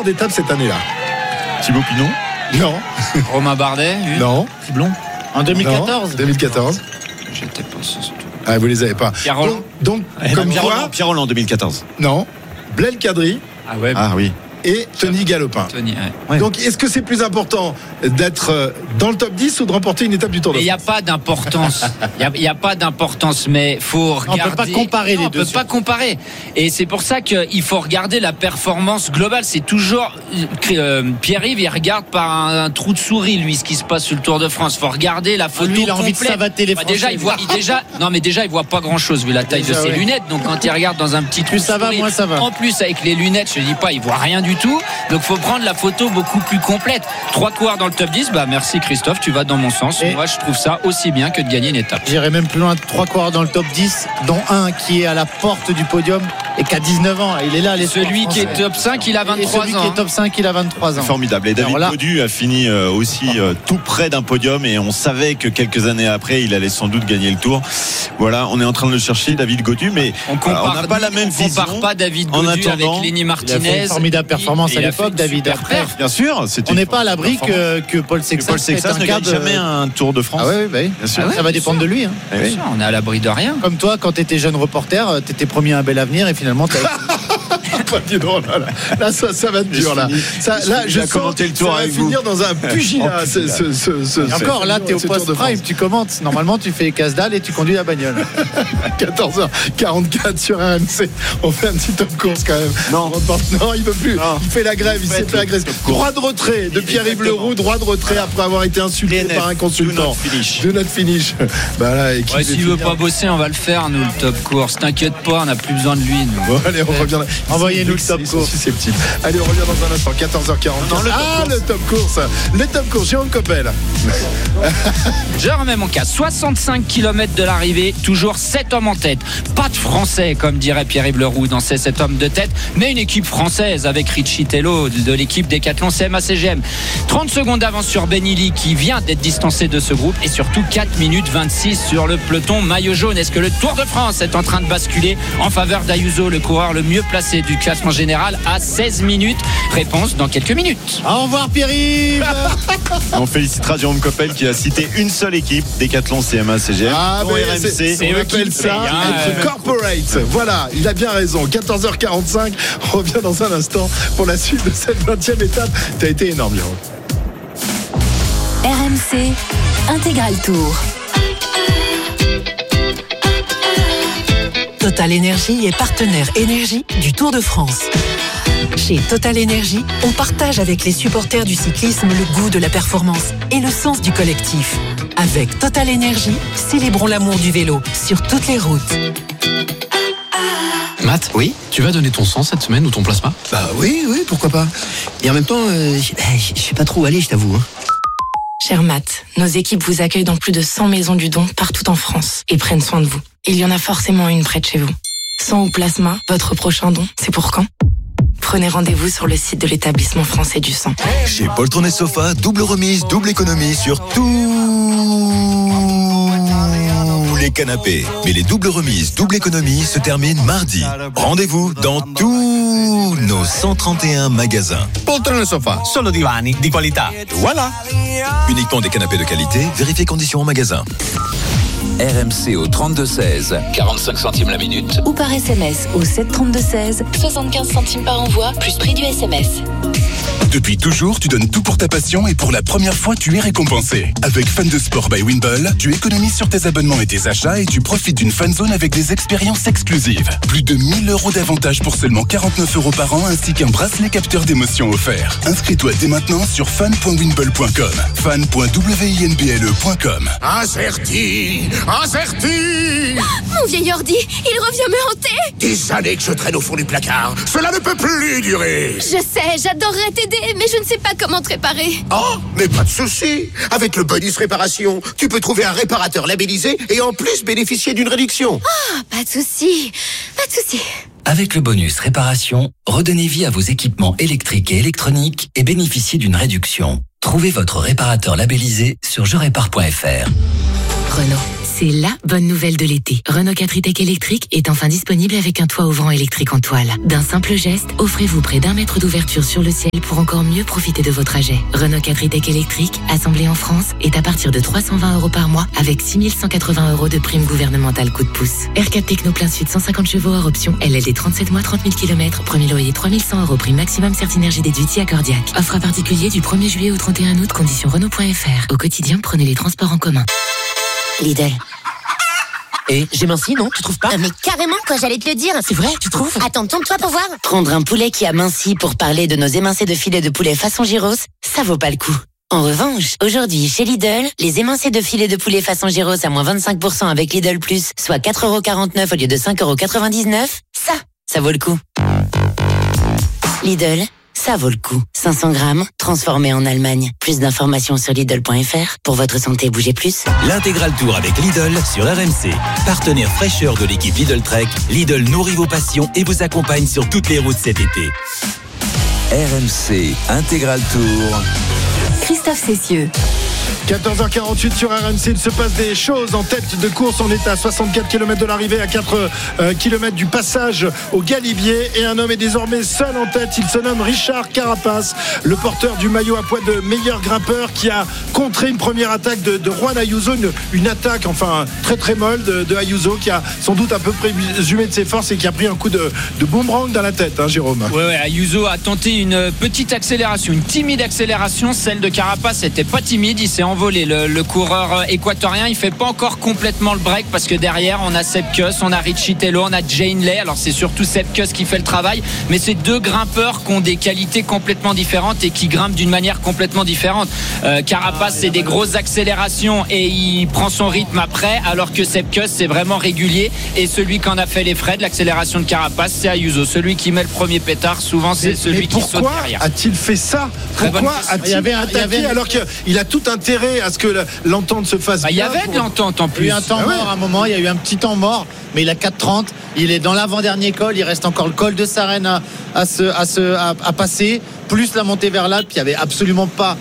vainqueur d'étape cette année-là. Thibaut Pinot? Non. Romain Bardet? Non. Triblon. En 2014. Non, 2014. J'étais pas sûr. Ah, vous les avez pas. Pierre Rolland. Donc comme quoi? Pierre Rolland en 2014. Non. Blaise Cadry Ah ouais. Ah oui. et Tony Galopin. Tony, ouais. Donc, est-ce que c'est plus important d'être dans le top 10 ou de remporter une étape du Tour de France? Il n'y a pas d'importance. Il n'y a pas d'importe mais faut regarder. On peut pas comparer les deux. On peut pas comparer. Et c'est pour ça qu'il faut regarder la performance globale. C'est toujours Pierre-Yves, il regarde par un trou de souris, lui, ce qui se passe sur le Tour de France. Faut regarder la photo. Lui, il a envie de savater les Français. Déjà, il voit pas grand-chose vu la taille de ses lunettes. Donc, quand il regarde dans un petit trou de souris, ça va, moins ça va. En plus, avec les lunettes, je dis pas, il voit rien du tout. Donc, faut prendre la photo beaucoup plus complète. 3 coureurs dans le top 10. Bah, merci Christophe, tu vas dans mon sens. Et moi, je trouve ça aussi bien que de gagner une étape. J'irai même plus loin, 3 coureurs dans le top 10, dont un qui est à la porte du podium et qui a 19 ans. Il est là, celui qui est top 5, il a 23 ans. Celui qui est top 5, il a 23 ans. Formidable. Et David Gaudu a fini aussi tout près d'un podium et on savait que quelques années après, il allait sans doute gagner le Tour. Voilà, on est en train de le chercher, David Gaudu, mais on n'a pas la même vision. On compare pas David Gaudu avec Lenny Martinez. Il a fait une formidable performance à l'époque, David. Après, bien sûr, on n'est pas à l'abri que Paul Sexas ne gagne jamais un Tour de France. Ah oui, bien sûr. Ça va dépendre de lui. Bien sûr, on est à l'abri de rien. Comme toi, quand tu étais jeune reporter, tu étais promis un bel avenir et finalement tu Là, ça va être dur. Là, je sens le tour ça va finir dans un pugilat. Encore là, t'es au post prime, tu commentes. Normalement, tu fais casse-dalle et tu conduis la bagnole. 14h44 sur RMC. On fait un petit top course quand même. Non, il veut plus. Il fait la grève. Il s'est fait agresser. Droit de retrait de Pierre-Yves Leroux. Droit de retrait après avoir été insulté par un consultant. Do not finish. Bah là, s'il veut pas bosser, on va le faire, nous, le top course. T'inquiète pas, on n'a plus besoin de lui. Bon, allez, on revient. Envoyez-nous le top course. Susceptible. Allez, on revient dans un instant. 14h40. Le top course. Le top course. Jérôme Coppel. Je remets mon cas. 65 km de l'arrivée. Toujours 7 hommes en tête. Pas de Français, comme dirait Pierre-Yves Leroux, dans ces 7 hommes de tête, mais une équipe française avec Richie Tello de l'équipe Décathlon CMA-CGM. 30 secondes d'avance sur Benili qui vient d'être distancé de ce groupe et surtout 4 minutes 26 sur le peloton maillot jaune. Est-ce que le Tour de France est en train de basculer en faveur d'Ayuso, le coureur le mieux placé du classement général à 16 minutes? Réponse dans quelques minutes. Au revoir Pierre-Yves. On félicitera Jérôme Coppel qui a cité une seule équipe, Décathlon CMA-CGM. RMC, on appelle ça être corporate. Voilà, il a bien raison. 14h45, on revient dans un instant pour la suite de cette 20e étape. T'as été énorme, Jérôme. RMC Intégral Tour. Total Énergie est partenaire énergie du Tour de France. Chez Total Énergie, on partage avec les supporters du cyclisme le goût de la performance et le sens du collectif. Avec Total Énergie, célébrons l'amour du vélo sur toutes les routes. Matt, oui, tu vas donner ton sang cette semaine ou ton plasma? Bah oui, pourquoi pas. Et en même temps, je sais pas trop où aller, je t'avoue. Cher Matt, nos équipes vous accueillent dans plus de 100 maisons du don partout en France et prennent soin de vous. Il y en a forcément une près de chez vous. Sang ou plasma, votre prochain don, c'est pour quand? Prenez rendez-vous sur le site de l'établissement français du sang. Chez Poltron et Sofa, double remise, double économie sur tous les canapés. Mais les doubles remises, double économie se terminent mardi. Rendez-vous dans tous nos 131 magasins. Poltron et Sofa, solo divani di qualità. Voilà. Uniquement des canapés de qualité, vérifiez conditions en magasin. RMC au 32-16, 45 centimes la minute. Ou par SMS au 732-16, 75 centimes par envoi, plus prix du SMS. Depuis toujours, tu donnes tout pour ta passion et pour la première fois, tu es récompensé. Avec Fan de Sport by Winball, tu économises sur tes abonnements et tes achats et tu profites d'une fan zone avec des expériences exclusives. Plus de 1000 € d'avantages pour seulement 49 € par an ainsi qu'un bracelet capteur d'émotions offert. Inscris-toi dès maintenant sur fan.winball.com. fan.winblle.com. Incerti. Mon vieil ordi, il revient me hanter. Des années que je traîne au fond du placard. Cela ne peut plus durer. Je sais, j'adorerais t'aider, mais je ne sais pas comment te réparer. Oh, mais pas de souci. Avec le bonus réparation, tu peux trouver un réparateur labellisé et en plus bénéficier d'une réduction. Ah, pas de souci. Avec le bonus réparation, redonnez vie à vos équipements électriques et électroniques et bénéficiez d'une réduction. Trouvez votre réparateur labellisé sur jerépare.fr. Renault. C'est la bonne nouvelle de l'été. Renault 4 e-Tech électrique est enfin disponible avec un toit ouvrant électrique en toile. D'un simple geste, offrez-vous près d'1 mètre d'ouverture sur le ciel pour encore mieux profiter de vos trajets. Renault 4 e-Tech électrique, assemblé en France, est à partir de 320 € par mois avec 6 180 € de prime gouvernementale coup de pouce. R4 Techno plein sud 150 chevaux hors option, LLD 37 mois 30 000 km, premier loyer 3100 €, prime maximum Certinergie déduite via Cardiac. Offre à particulier du 1er juillet au 31 août, conditions Renault.fr. Au quotidien, prenez les transports en commun. Lidl. Et j'ai minci, non? Tu trouves pas? Mais carrément, quoi, j'allais te le dire. C'est vrai, tu trouves? Attends, tourne-toi pour voir. Prendre un poulet qui a minci pour parler de nos émincés de filet de poulet façon gyros, ça vaut pas le coup. En revanche, aujourd'hui, chez Lidl, les émincés de filet de poulet façon gyros à moins 25% avec Lidl Plus, soit 4,49 € au lieu de 5,99 €, ça vaut le coup. Lidl, ça vaut le coup. 500 grammes, transformé en Allemagne. Plus d'informations sur Lidl.fr. Pour votre santé, bougez plus. L'intégral tour avec Lidl sur RMC. Partenaire fraîcheur de l'équipe Lidl Trek, Lidl nourrit vos passions et vous accompagne sur toutes les routes cet été. RMC Intégral Tour. Christophe Cessieux. 14h48 sur RMC, il se passe des choses en tête de course. On est à 64 km de l'arrivée, à 4 km du passage au Galibier, et un homme est désormais seul en tête. Il se nomme Richard Carapace, le porteur du maillot à poids de meilleur grimpeur, qui a contré une première attaque de Juan Ayuso, une attaque enfin très très molle de Ayuso, qui a sans doute un peu présumé de ses forces et qui a pris un coup de boomerang dans la tête, hein, Jérôme. Ouais, Ayuso a tenté une petite accélération, une timide accélération. Celle de Carapace n'était pas timide, il s'est envolé. Le coureur équatorien, il fait pas encore complètement le break, parce que derrière on a Sepp Kuss, on a Richie Tello, on a Jane Lay. Alors c'est surtout Sepp Kuss qui fait le travail, mais c'est deux grimpeurs qui ont des qualités complètement différentes et qui grimpent d'une manière complètement différente. Carapace, c'est des grosses accélérations et il prend son rythme après, alors que Sepp Kuss, c'est vraiment régulier, et celui qui en a fait les frais de l'accélération de Carapace, c'est Ayuso. Celui qui met le premier pétard, souvent c'est celui qui saute derrière. Pourquoi a-t-il fait ça? Pourquoi a-t-il attaqué alors qu'il a tout intérêt à ce que l'entente se fasse bien? Il y avait de l'entente en plus. Il y a eu un temps mort à un moment, il y a eu un petit temps mort, mais il a 4,30, il est dans l'avant-dernier col, il reste encore le col de Sarenne à passer, plus la montée vers l'Alpe. Il n'y avait absolument pas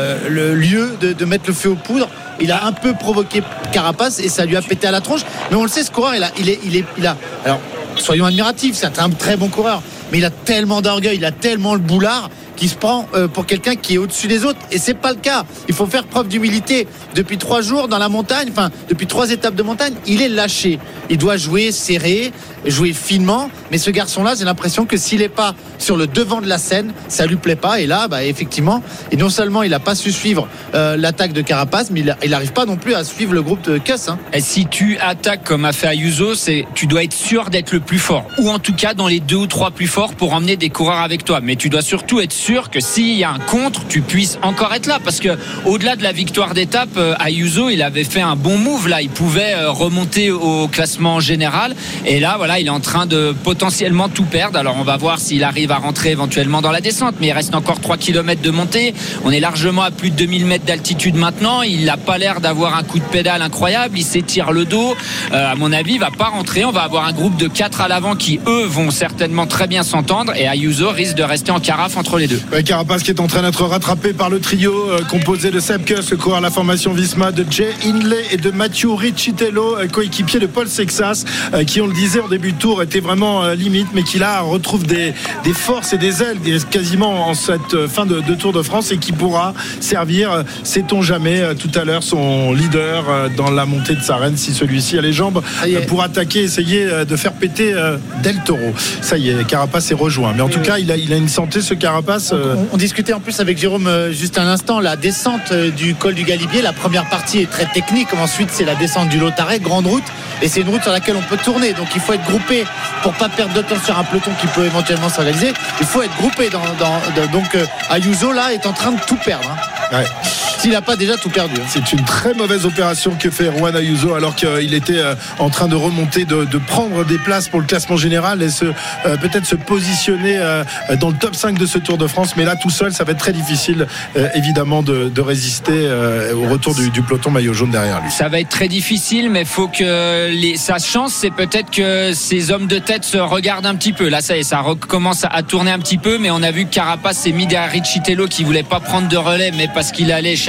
le lieu de mettre le feu aux poudres. Il a un peu provoqué Carapace et ça lui a pété à la tronche, mais on le sait, ce coureur il a alors soyons admiratifs, c'est un très bon coureur, mais il a tellement d'orgueil, il a tellement le boulard qui se prend pour quelqu'un qui est au-dessus des autres, et c'est pas le cas. Il faut faire preuve d'humilité. Depuis 3 jours dans la montagne, enfin depuis 3 étapes de montagne, il est lâché. Il doit jouer serré, jouer finement, mais ce garçon-là, j'ai l'impression que s'il n'est pas sur le devant de la scène, ça lui plaît pas. Et là, effectivement, et non seulement il n'a pas su suivre l'attaque de Carapace, mais il n'arrive pas non plus à suivre le groupe de Kuss. Hein. Et si tu attaques comme a fait Ayuso, tu dois être sûr d'être le plus fort, ou en tout cas dans les 2 ou 3 plus forts pour emmener des coureurs avec toi. Mais tu dois surtout être sûr que s'il y a un contre, tu puisses encore être là, parce que au-delà de la victoire d'étape, Ayuso, il avait fait un bon move là, il pouvait remonter au classement général, et là voilà, il est en train de potentiellement tout perdre. Alors on va voir s'il arrive à rentrer éventuellement dans la descente, mais il reste encore 3 km de montée, on est largement à plus de 2000 mètres d'altitude maintenant. Il n'a pas l'air d'avoir un coup de pédale incroyable, il s'étire le dos, à mon avis il va pas rentrer. On va avoir un groupe de 4 à l'avant qui eux vont certainement très bien s'entendre, et Ayuso risque de rester en carafe entre les deux. Carapace qui est en train d'être rattrapé par le trio composé de Sepp Kuss, le coureur de la formation Visma, de Jay Hindley et de Mathieu Riccitello, coéquipier de Paul Sexas, qui, on le disait en début de tour, était vraiment limite, mais qui là retrouve des forces et des ailes quasiment en cette fin de Tour de France, et qui pourra servir, sait-on jamais, tout à l'heure son leader dans la montée de Sarenne, si celui-ci a les jambes pour attaquer, essayer de faire péter Del Toro. Ça y est, Carapace est rejoint, mais en tout cas il a une santé, ce Carapace. On discutait en plus avec Jérôme juste un instant, la descente du col du Galibier, la première partie est très technique, ensuite c'est la descente du Lotaret, grande route, et c'est une route sur laquelle on peut tourner, donc il faut être groupé pour pas perdre de temps sur un peloton qui peut éventuellement s'organiser. Il faut être groupé donc Ayuso là est en train de tout perdre, hein. Ouais. S'il n'a pas déjà tout perdu. C'est une très mauvaise opération que fait Juan Ayuso, alors qu'il était en train de remonter, de prendre des places pour le classement général et peut-être se positionner dans le top 5 de ce Tour de France. Mais là, tout seul, ça va être très difficile, évidemment, de résister au retour du peloton maillot jaune derrière lui. Ça va être très difficile, mais il faut que sa chance, c'est peut-être que ces hommes de tête se regardent un petit peu. Là, ça y est, ça recommence à tourner un petit peu, mais on a vu que Carapace s'est mis derrière Riccitello, qui voulait pas prendre de relais, mais parce qu'il allait chercher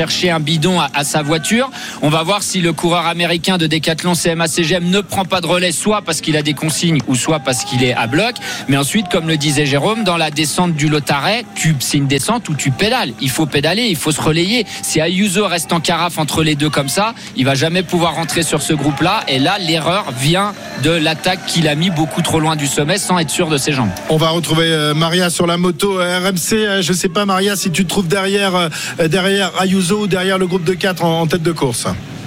chercher un bidon à sa voiture. On va voir si le coureur américain de Decathlon CMA-CGM ne prend pas de relais, soit parce qu'il a des consignes ou soit parce qu'il est à bloc. Mais ensuite, comme le disait Jérôme, dans la descente du Lautaret, c'est une descente où tu pédales. Il faut pédaler, il faut se relayer. Si Ayuso reste en carafe entre les deux comme ça, il va jamais pouvoir rentrer sur ce groupe-là. Et là, l'erreur vient de l'attaque qu'il a mis beaucoup trop loin du sommet sans être sûr de ses jambes. On va retrouver Maria sur la moto RMC. Je sais pas, Maria, si tu te trouves derrière Ayuso ou derrière le groupe de 4 en tête de course.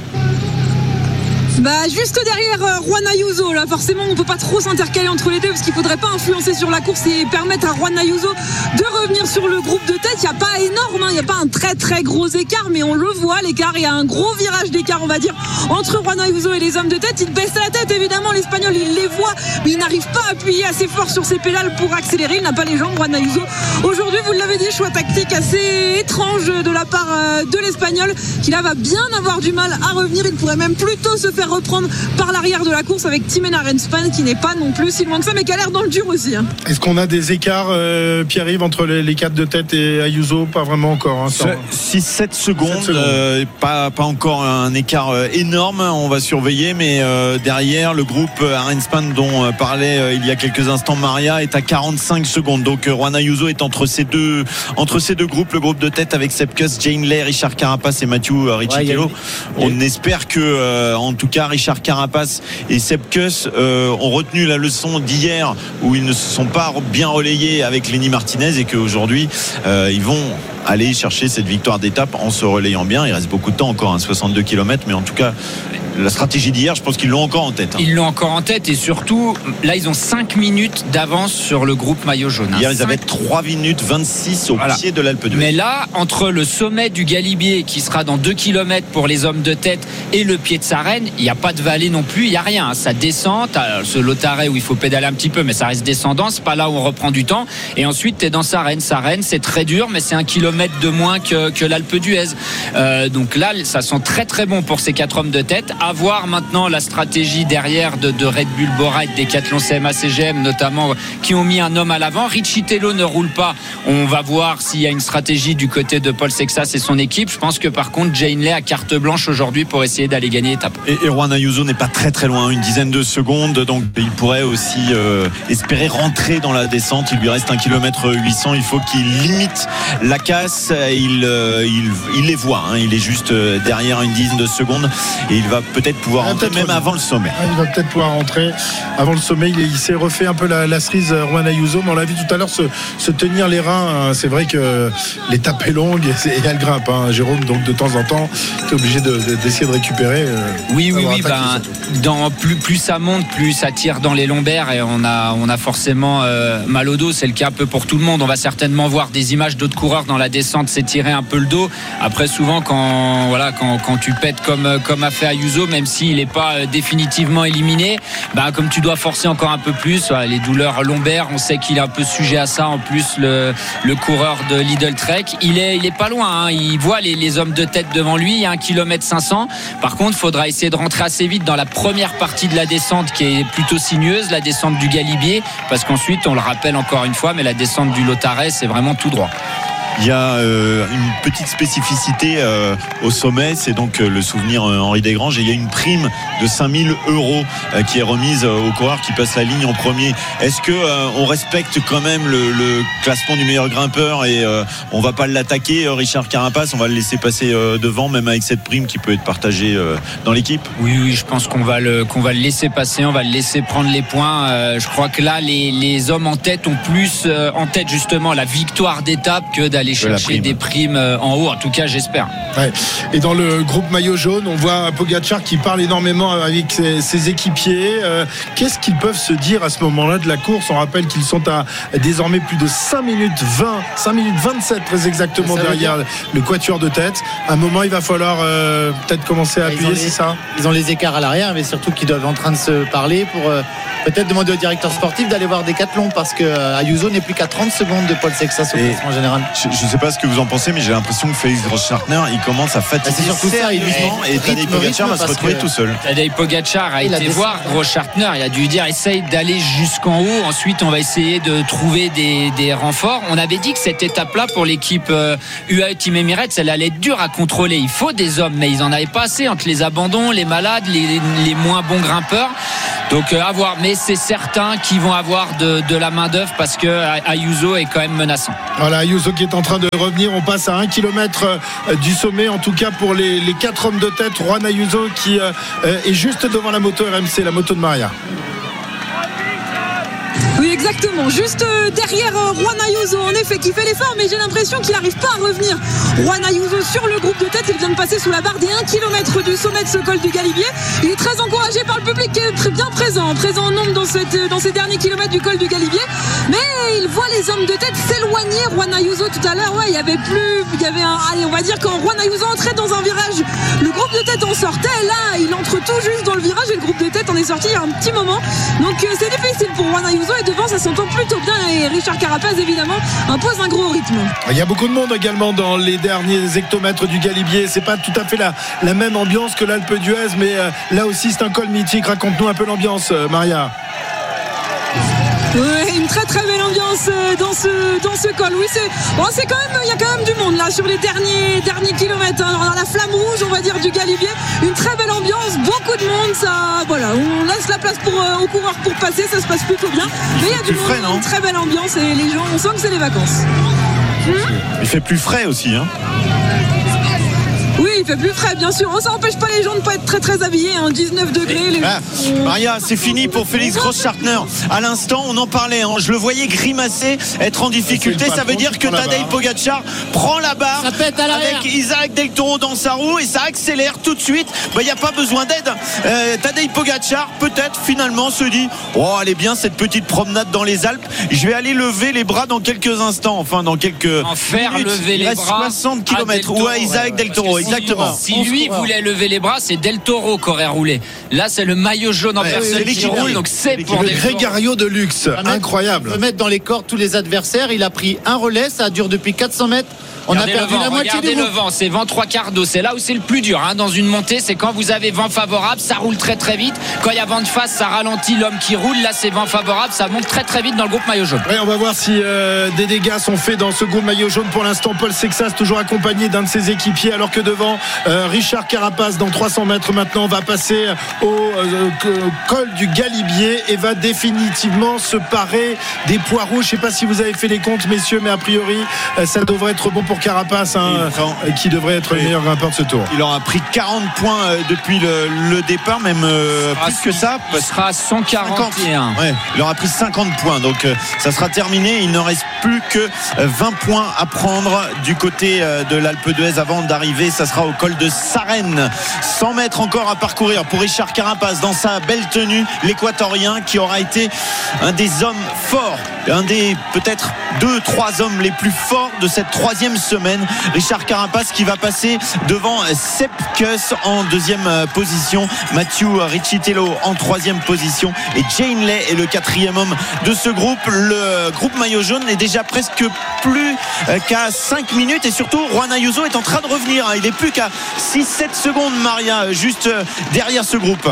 Juste derrière Juan Ayuso, là forcément on peut pas trop s'intercaler entre les deux parce qu'il faudrait pas influencer sur la course et permettre à Juan Ayuso de revenir sur le groupe de tête. Il n'y a pas énorme, il n'y a pas un très très gros écart, mais on le voit l'écart, il y a un gros virage d'écart on va dire entre Juan Ayuso et les hommes de tête. Il baisse la tête évidemment, l'Espagnol il les voit mais il n'arrive pas à appuyer assez fort sur ses pédales pour accélérer, il n'a pas les jambes Juan Ayuso. Aujourd'hui vous l'avez dit, choix tactique assez étrange de la part de l'Espagnol qui là va bien avoir du mal à revenir, il pourrait même plutôt se faire reprendre par l'arrière de la course avec Timena Renspan qui n'est pas non plus si loin que ça mais qui a l'air dans le dur aussi. Est-ce qu'on a des écarts, Pierre-Yves, entre les 4 de tête et Ayuso? Pas vraiment encore. 6-7 secondes, pas encore un écart énorme, on va surveiller, mais derrière le groupe Renspan dont parlait il y a quelques instants Maria est à 45 secondes. Donc Juan Ayuso est entre ces deux groupes, le groupe de tête avec Sepp Kuss, Jane Lay, Richard Carapaz et Mathieu Ricciello. On espère que en tout cas Richard Carapaz et Sepp Kuss ont retenu la leçon d'hier où ils ne se sont pas bien relayés avec Lenny Martinez et qu'aujourd'hui ils vont aller chercher cette victoire d'étape en se relayant bien. Il reste beaucoup de temps encore, 62 km, mais en tout cas la stratégie d'hier, je pense qu'ils l'ont encore en tête. Ils l'ont encore en tête et surtout là ils ont 5 minutes d'avance sur le groupe maillot jaune. Hier ils avaient 3 minutes 26 au pied de l'Alpe d'Huez. Mais là, entre le sommet du Galibier qui sera dans 2 km pour les hommes de tête et le pied de Sarenne, il n'y a pas de vallée non plus, il n'y a rien. Ça descend, ce Lautaret où il faut pédaler un petit peu mais ça reste descendant, c'est pas là où on reprend du temps. Et ensuite tu es dans Sarenne. Sarenne c'est très dur mais c'est 1 kilomètre de moins que l'Alpe d'Huez. Donc là ça sent très très bon pour ces 4 hommes de tête. À voir maintenant la stratégie derrière de Red Bull Bora et de Decathlon CMA-CGM notamment qui ont mis un homme à l'avant. Ricciello ne roule pas, on va voir s'il y a une stratégie du côté de Paul Sexas et son équipe. Je pense que par contre Jane Lay a carte blanche aujourd'hui pour essayer d'aller gagner l'étape. Et Juan Ayuso n'est pas très très loin, une dizaine de secondes, donc il pourrait aussi espérer rentrer dans la descente. Il lui reste 1 km 800, il faut qu'il limite la casse. Il les voit, il est juste derrière une dizaine de secondes et il va peut-être pouvoir rentrer même avant le sommet. Il va peut-être pouvoir rentrer avant le sommet. Il s'est refait un peu la cerise Juan Ayuso, mais on l'a vu tout à l'heure se tenir les reins. C'est vrai que l'étape est longue et elle grimpe, Jérôme, donc de temps en temps tu es obligé d'essayer de récupérer. Oui, plus ça monte, plus ça tire dans les lombaires et on a forcément mal au dos. C'est le cas un peu pour tout le monde. On va certainement voir des images d'autres coureurs dans la descente s'étirer un peu le dos. Après souvent quand tu pètes comme a fait Ayuso, même s'il n'est pas définitivement éliminé, comme tu dois forcer encore un peu plus, les douleurs lombaires, on sait qu'il est un peu sujet à ça. En plus le coureur de Lidl Trek, il est pas loin, il voit les hommes de tête devant lui, il y a 1 km 500. Par contre il faudra essayer de rentrer assez vite dans la première partie de la descente qui est plutôt sinueuse, la descente du Galibier, parce qu'ensuite on le rappelle encore une fois, mais la descente du Lautaret c'est vraiment tout droit. Il y a une petite spécificité au sommet, c'est donc le souvenir Henri Desgranges, et il y a une prime de 5000 € qui est remise aux coureurs qui passent la ligne en premier. Est-ce que on respecte quand même le classement du meilleur grimpeur et on va pas l'attaquer, Richard Carapaz, on va le laisser passer devant, même avec cette prime qui peut être partagée dans l'équipe? Oui, je pense qu'on va le laisser passer, on va le laisser prendre les points. Je crois que là les hommes en tête ont plus en tête justement la victoire d'étape que d'aller chercher des primes en haut, en tout cas j'espère. Ouais. Et dans le groupe maillot jaune, on voit Pogacar qui parle énormément avec ses équipiers. Qu'est-ce qu'ils peuvent se dire à ce moment-là de la course? On rappelle qu'ils sont à désormais plus de 5 minutes 27 très exactement derrière le quatuor de tête. À un moment il va falloir peut-être commencer à appuyer, c'est ça? Ils ont les écarts à l'arrière, mais surtout qu'ils doivent en train de se parler pour peut-être demander au directeur sportif d'aller voir Decathlon, parce que Ayuso n'est plus qu'à 30 secondes de Paul Sexas au classement général. je sais pas ce que vous en pensez, mais j'ai l'impression que Félix Grossschartner il commence à fatiguer sérieusement et Tadej Pogačar va se retrouver tout seul. Tadej Pogačar a été voir Grossschartner, il a dû dire essaye d'aller jusqu'en haut, ensuite on va essayer de trouver des renforts. On avait dit que cette étape-là pour l'équipe UAE Team Emirates, elle allait être dure à contrôler. Il faut des hommes, mais ils en avaient pas assez entre les abandons, les malades, les moins bons grimpeurs. Donc à voir, mais c'est certain qu'ils vont avoir de la main d'œuvre parce que Ayuso est quand même menaçant. Voilà, Ayuso qui est en train de revenir. On passe à 1 km du sommet, en tout cas pour les 4 hommes de tête. Juan Ayuso qui est juste devant la moto RMC, la moto de Maria. Oui, exactement. Juste derrière Juan Ayuso, en effet, qui fait l'effort, mais j'ai l'impression qu'il n'arrive pas à revenir. Juan Ayuso sur le groupe de tête, il vient de passer sous la barre des 1 km du sommet de ce col du Galibier. Il est très encouragé par le public qui est très bien présent en nombre dans ces derniers kilomètres du col du Galibier. Mais il voit les hommes de tête s'éloigner. Juan Ayuso tout à l'heure, on va dire quand Juan Ayuso entrait dans un virage, le groupe de tête en sortait. Là, il entre tout juste dans le virage et le groupe de tête en est sorti il y a un petit moment. Donc c'est difficile pour Juan Ayuso et devant ça s'entend plutôt bien et Richard Carapaz évidemment impose un gros rythme. Il y a beaucoup de monde également dans les derniers hectomètres du Galibier. C'est pas tout à fait la même ambiance que l'Alpe d'Huez, mais là aussi c'est un col mythique. Raconte-nous un peu l'ambiance, Maria. Oui, une très très belle ambiance dans ce col. Oui, il y a quand même du monde là sur les derniers kilomètres. Dans la flamme rouge, on va dire, du Galibier. Une très belle ambiance, beaucoup de monde. On laisse la place aux coureurs pour passer, ça se passe plutôt bien. Mais il y a du monde, une très belle ambiance et les gens, on sent que c'est les vacances. Il fait plus frais aussi, hein. Oui, il fait plus frais, bien sûr. Ça n'empêche pas les gens de ne pas être très très habillés. 19 degrés. Maria, c'est fini pour Félix Grossschartner. À l'instant, on en parlait. Je le voyais grimacer, être en difficulté. Ça veut dire que Tadej Pogačar prend la barre avec Isaac Del Toro dans sa roue et ça accélère tout de suite. Il n'y a pas besoin d'aide. Tadej Pogačar, peut-être finalement, se dit elle est bien cette petite promenade dans les Alpes. Je vais aller lever les bras dans quelques instants. Enfin, dans quelques minutes. Lever les bras. 60 km. Ou à Isaac Del Toro. Exactement. Si lui voulait lever les bras, c'est Del Toro qui aurait roulé. Là, c'est le maillot jaune en personne qui roule. Donc c'est pour le Grégario de luxe. Incroyable. On peut mettre dans les cordes tous les adversaires. Il a pris un relais. Ça dure depuis 400 mètres. On a perdu la moitié du vent. C'est vent 3/4 d'eau. C'est là où c'est le plus dur dans une montée. C'est quand vous avez vent favorable, ça roule très très vite. Quand il y a vent de face, ça ralentit l'homme qui roule. Là, c'est vent favorable, ça monte très très vite dans le groupe maillot jaune. On va voir si des dégâts sont faits dans ce groupe maillot jaune. Pour l'instant, Paul Sexas toujours accompagné d'un de ses équipiers, alors que devant Richard Carapaz dans 300 mètres maintenant va passer au col du Galibier et va définitivement se parer des poids rouges. Je ne sais pas si vous avez fait les comptes, messieurs, mais a priori ça devrait être bon pour Carapaz, qui devrait être le meilleur grimpeur de ce tour. Il aura pris 40 points depuis le départ, même plus que ça. Il sera à 141. Il aura pris 50 points, donc ça sera terminé. Il ne reste plus que 20 points à prendre du côté de l'Alpe d'Huez avant d'arriver. Ça sera au col de Sarenne. 100 mètres encore à parcourir pour Richard Carapaz dans sa belle tenue, l'équatorien qui aura été un des hommes forts, un des peut-être 2-3 hommes les plus forts de cette 3e semaine. Richard Carapaz qui va passer devant Sepp Kuss en 2e position, Mathieu Riccitello en 3e position et Jane Lay est le 4e homme de ce groupe. Le groupe maillot jaune est déjà presque plus qu'à 5 minutes et surtout Juan Ayuso est en train de revenir. Il est plus qu'à 6-7 secondes, Maria, juste derrière ce groupe.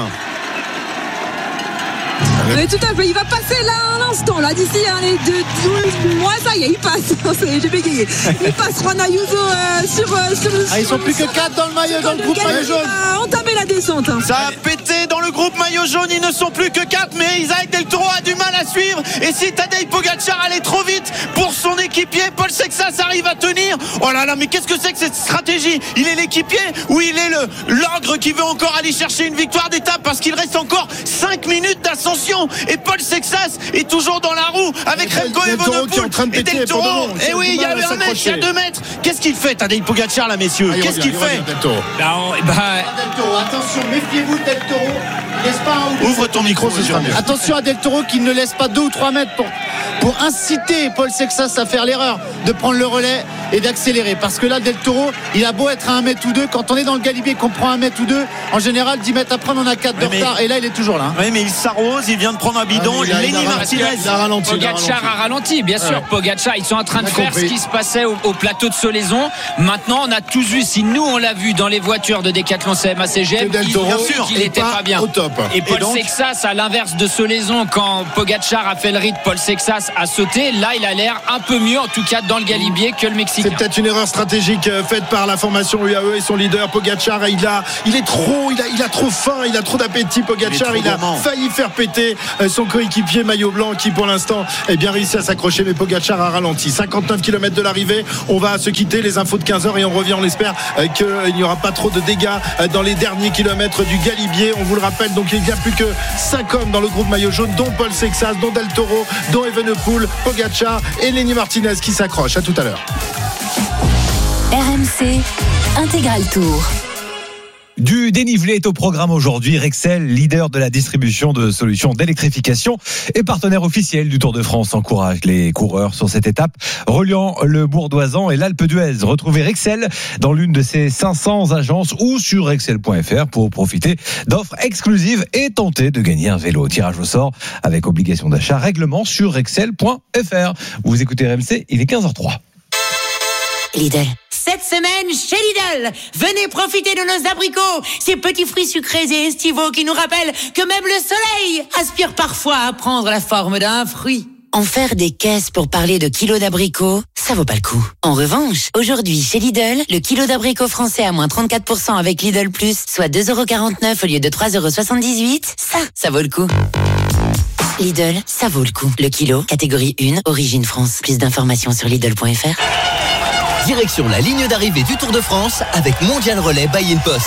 Oui, tout à fait, il va passer là à l'instant, là d'ici les 2 mois, ça y est, il passe. J'ai bégayé. Il passe Juan Ayuso sur ils sont plus que 4 dans le maillot, dans le groupe maillot jaune. Il a entamé la descente. Ça a pété dans le groupe maillot jaune, ils ne sont plus que 4, mais Isaac Del Toro a du mal à suivre. Et si Tadej Pogačar allait trop vite pour son équipier, Paul Sexas arrive à tenir. Oh là là, mais qu'est-ce que c'est que cette stratégie? Il est l'équipier ou il est l'ogre qui veut encore aller chercher une victoire d'étape parce qu'il reste encore 5 minutes d'ascension. Et Paul Sexas est toujours dans la roue avec Remco Evenepoel et Del Toro. Et oui, il y a 1 mètre, il y a 2 mètres. Qu'est-ce qu'il fait, Tadej Pogačar là, messieurs? Qu'est-ce qu'il fait? Del Toro, attention, méfiez-vous de Del Toro. Ouvre ton micro, ce sera mieux. Attention à Del Toro qui ne laisse pas 2 ou 3 mètres pour inciter Paul Sexas à faire l'erreur de prendre le relais. et d'accélérer. Parce que là, Del Toro, il a beau être à 1 mètre ou 2, quand on est dans le galibier, qu'on prend 1 mètre ou 2, en général, 10 mètres après, on en a 4 de retard. Et là, il est toujours là. Oui, mais il s'arrose, il vient de prendre un bidon. Lenny Martinez. Il a ralenti. Pogacar a ralenti, bien sûr. Pogacar, ils sont en train de faire ce qui se passait au plateau de Solaison. Maintenant, on a tous vu, si nous, on l'a vu dans les voitures de Decathlon CMA CGM, il n'était pas bien. Au top. Et Paul Sexas, à l'inverse de Solaison, quand Pogacar a fait le rythme, Paul Sexas a sauté. Là, il a l'air un peu mieux, en tout cas dans le galibier, que le Mexicain. C'est peut-être une erreur stratégique faite par la formation UAE et son leader Pogacar. Il a trop faim, il a trop d'appétit. Pogacar, il a failli faire péter son coéquipier maillot blanc qui pour l'instant est bien réussi à s'accrocher, mais Pogacar a ralenti. 59 km de l'arrivée, on va se quitter, les infos de 15h et on revient, on espère qu'il n'y aura pas trop de dégâts dans les derniers kilomètres du galibier. On vous le rappelle, donc il n'y a plus que 5 hommes dans le groupe maillot jaune, dont Paul Sexas, dont Del Toro, dont Evenepoel, Pogacar et Lenny Martinez qui s'accrochent. À tout à l'heure. RMC Intégral Tour. Du dénivelé est au programme aujourd'hui. Rexel, leader de la distribution de solutions d'électrification et partenaire officiel du Tour de France, encourage les coureurs sur cette étape reliant le Bourdoisan et l'Alpe d'Huez. Retrouvez Rexel dans l'une de ses 500 agences ou sur rexel.fr pour profiter d'offres exclusives et tenter de gagner un vélo. Tirage au sort avec obligation d'achat, règlement sur rexel.fr. Vous écoutez RMC, il est 15h03. Lidl. Cette semaine, chez Lidl, venez profiter de nos abricots, ces petits fruits sucrés et estivaux qui nous rappellent que même le soleil aspire parfois à prendre la forme d'un fruit. En faire des caisses pour parler de kilos d'abricots, ça vaut pas le coup. En revanche, aujourd'hui, chez Lidl, le kilo d'abricots français à moins 34% avec Lidl Plus, soit 2,49€ au lieu de 3,78€, ça vaut le coup. Lidl, ça vaut le coup. Le kilo, catégorie 1, origine France. Plus d'informations sur Lidl.fr. Direction la ligne d'arrivée du Tour de France avec Mondial Relais by InPost.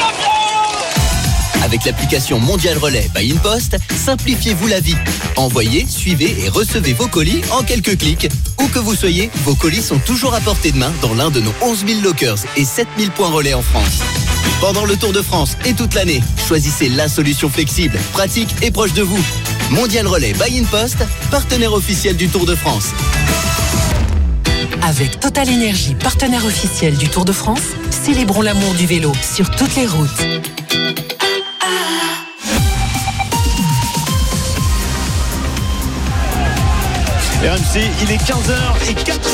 Avec l'application Mondial Relais by InPost, simplifiez-vous la vie. Envoyez, suivez et recevez vos colis en quelques clics. Où que vous soyez, vos colis sont toujours à portée de main dans l'un de nos 11 000 lockers et 7 000 points relais en France. Pendant le Tour de France et toute l'année, choisissez la solution flexible, pratique et proche de vous. Mondial Relais by InPost, partenaire officiel du Tour de France. Avec Total Énergie, partenaire officiel du Tour de France, célébrons l'amour du vélo sur toutes les routes. RMC, il est 15h04.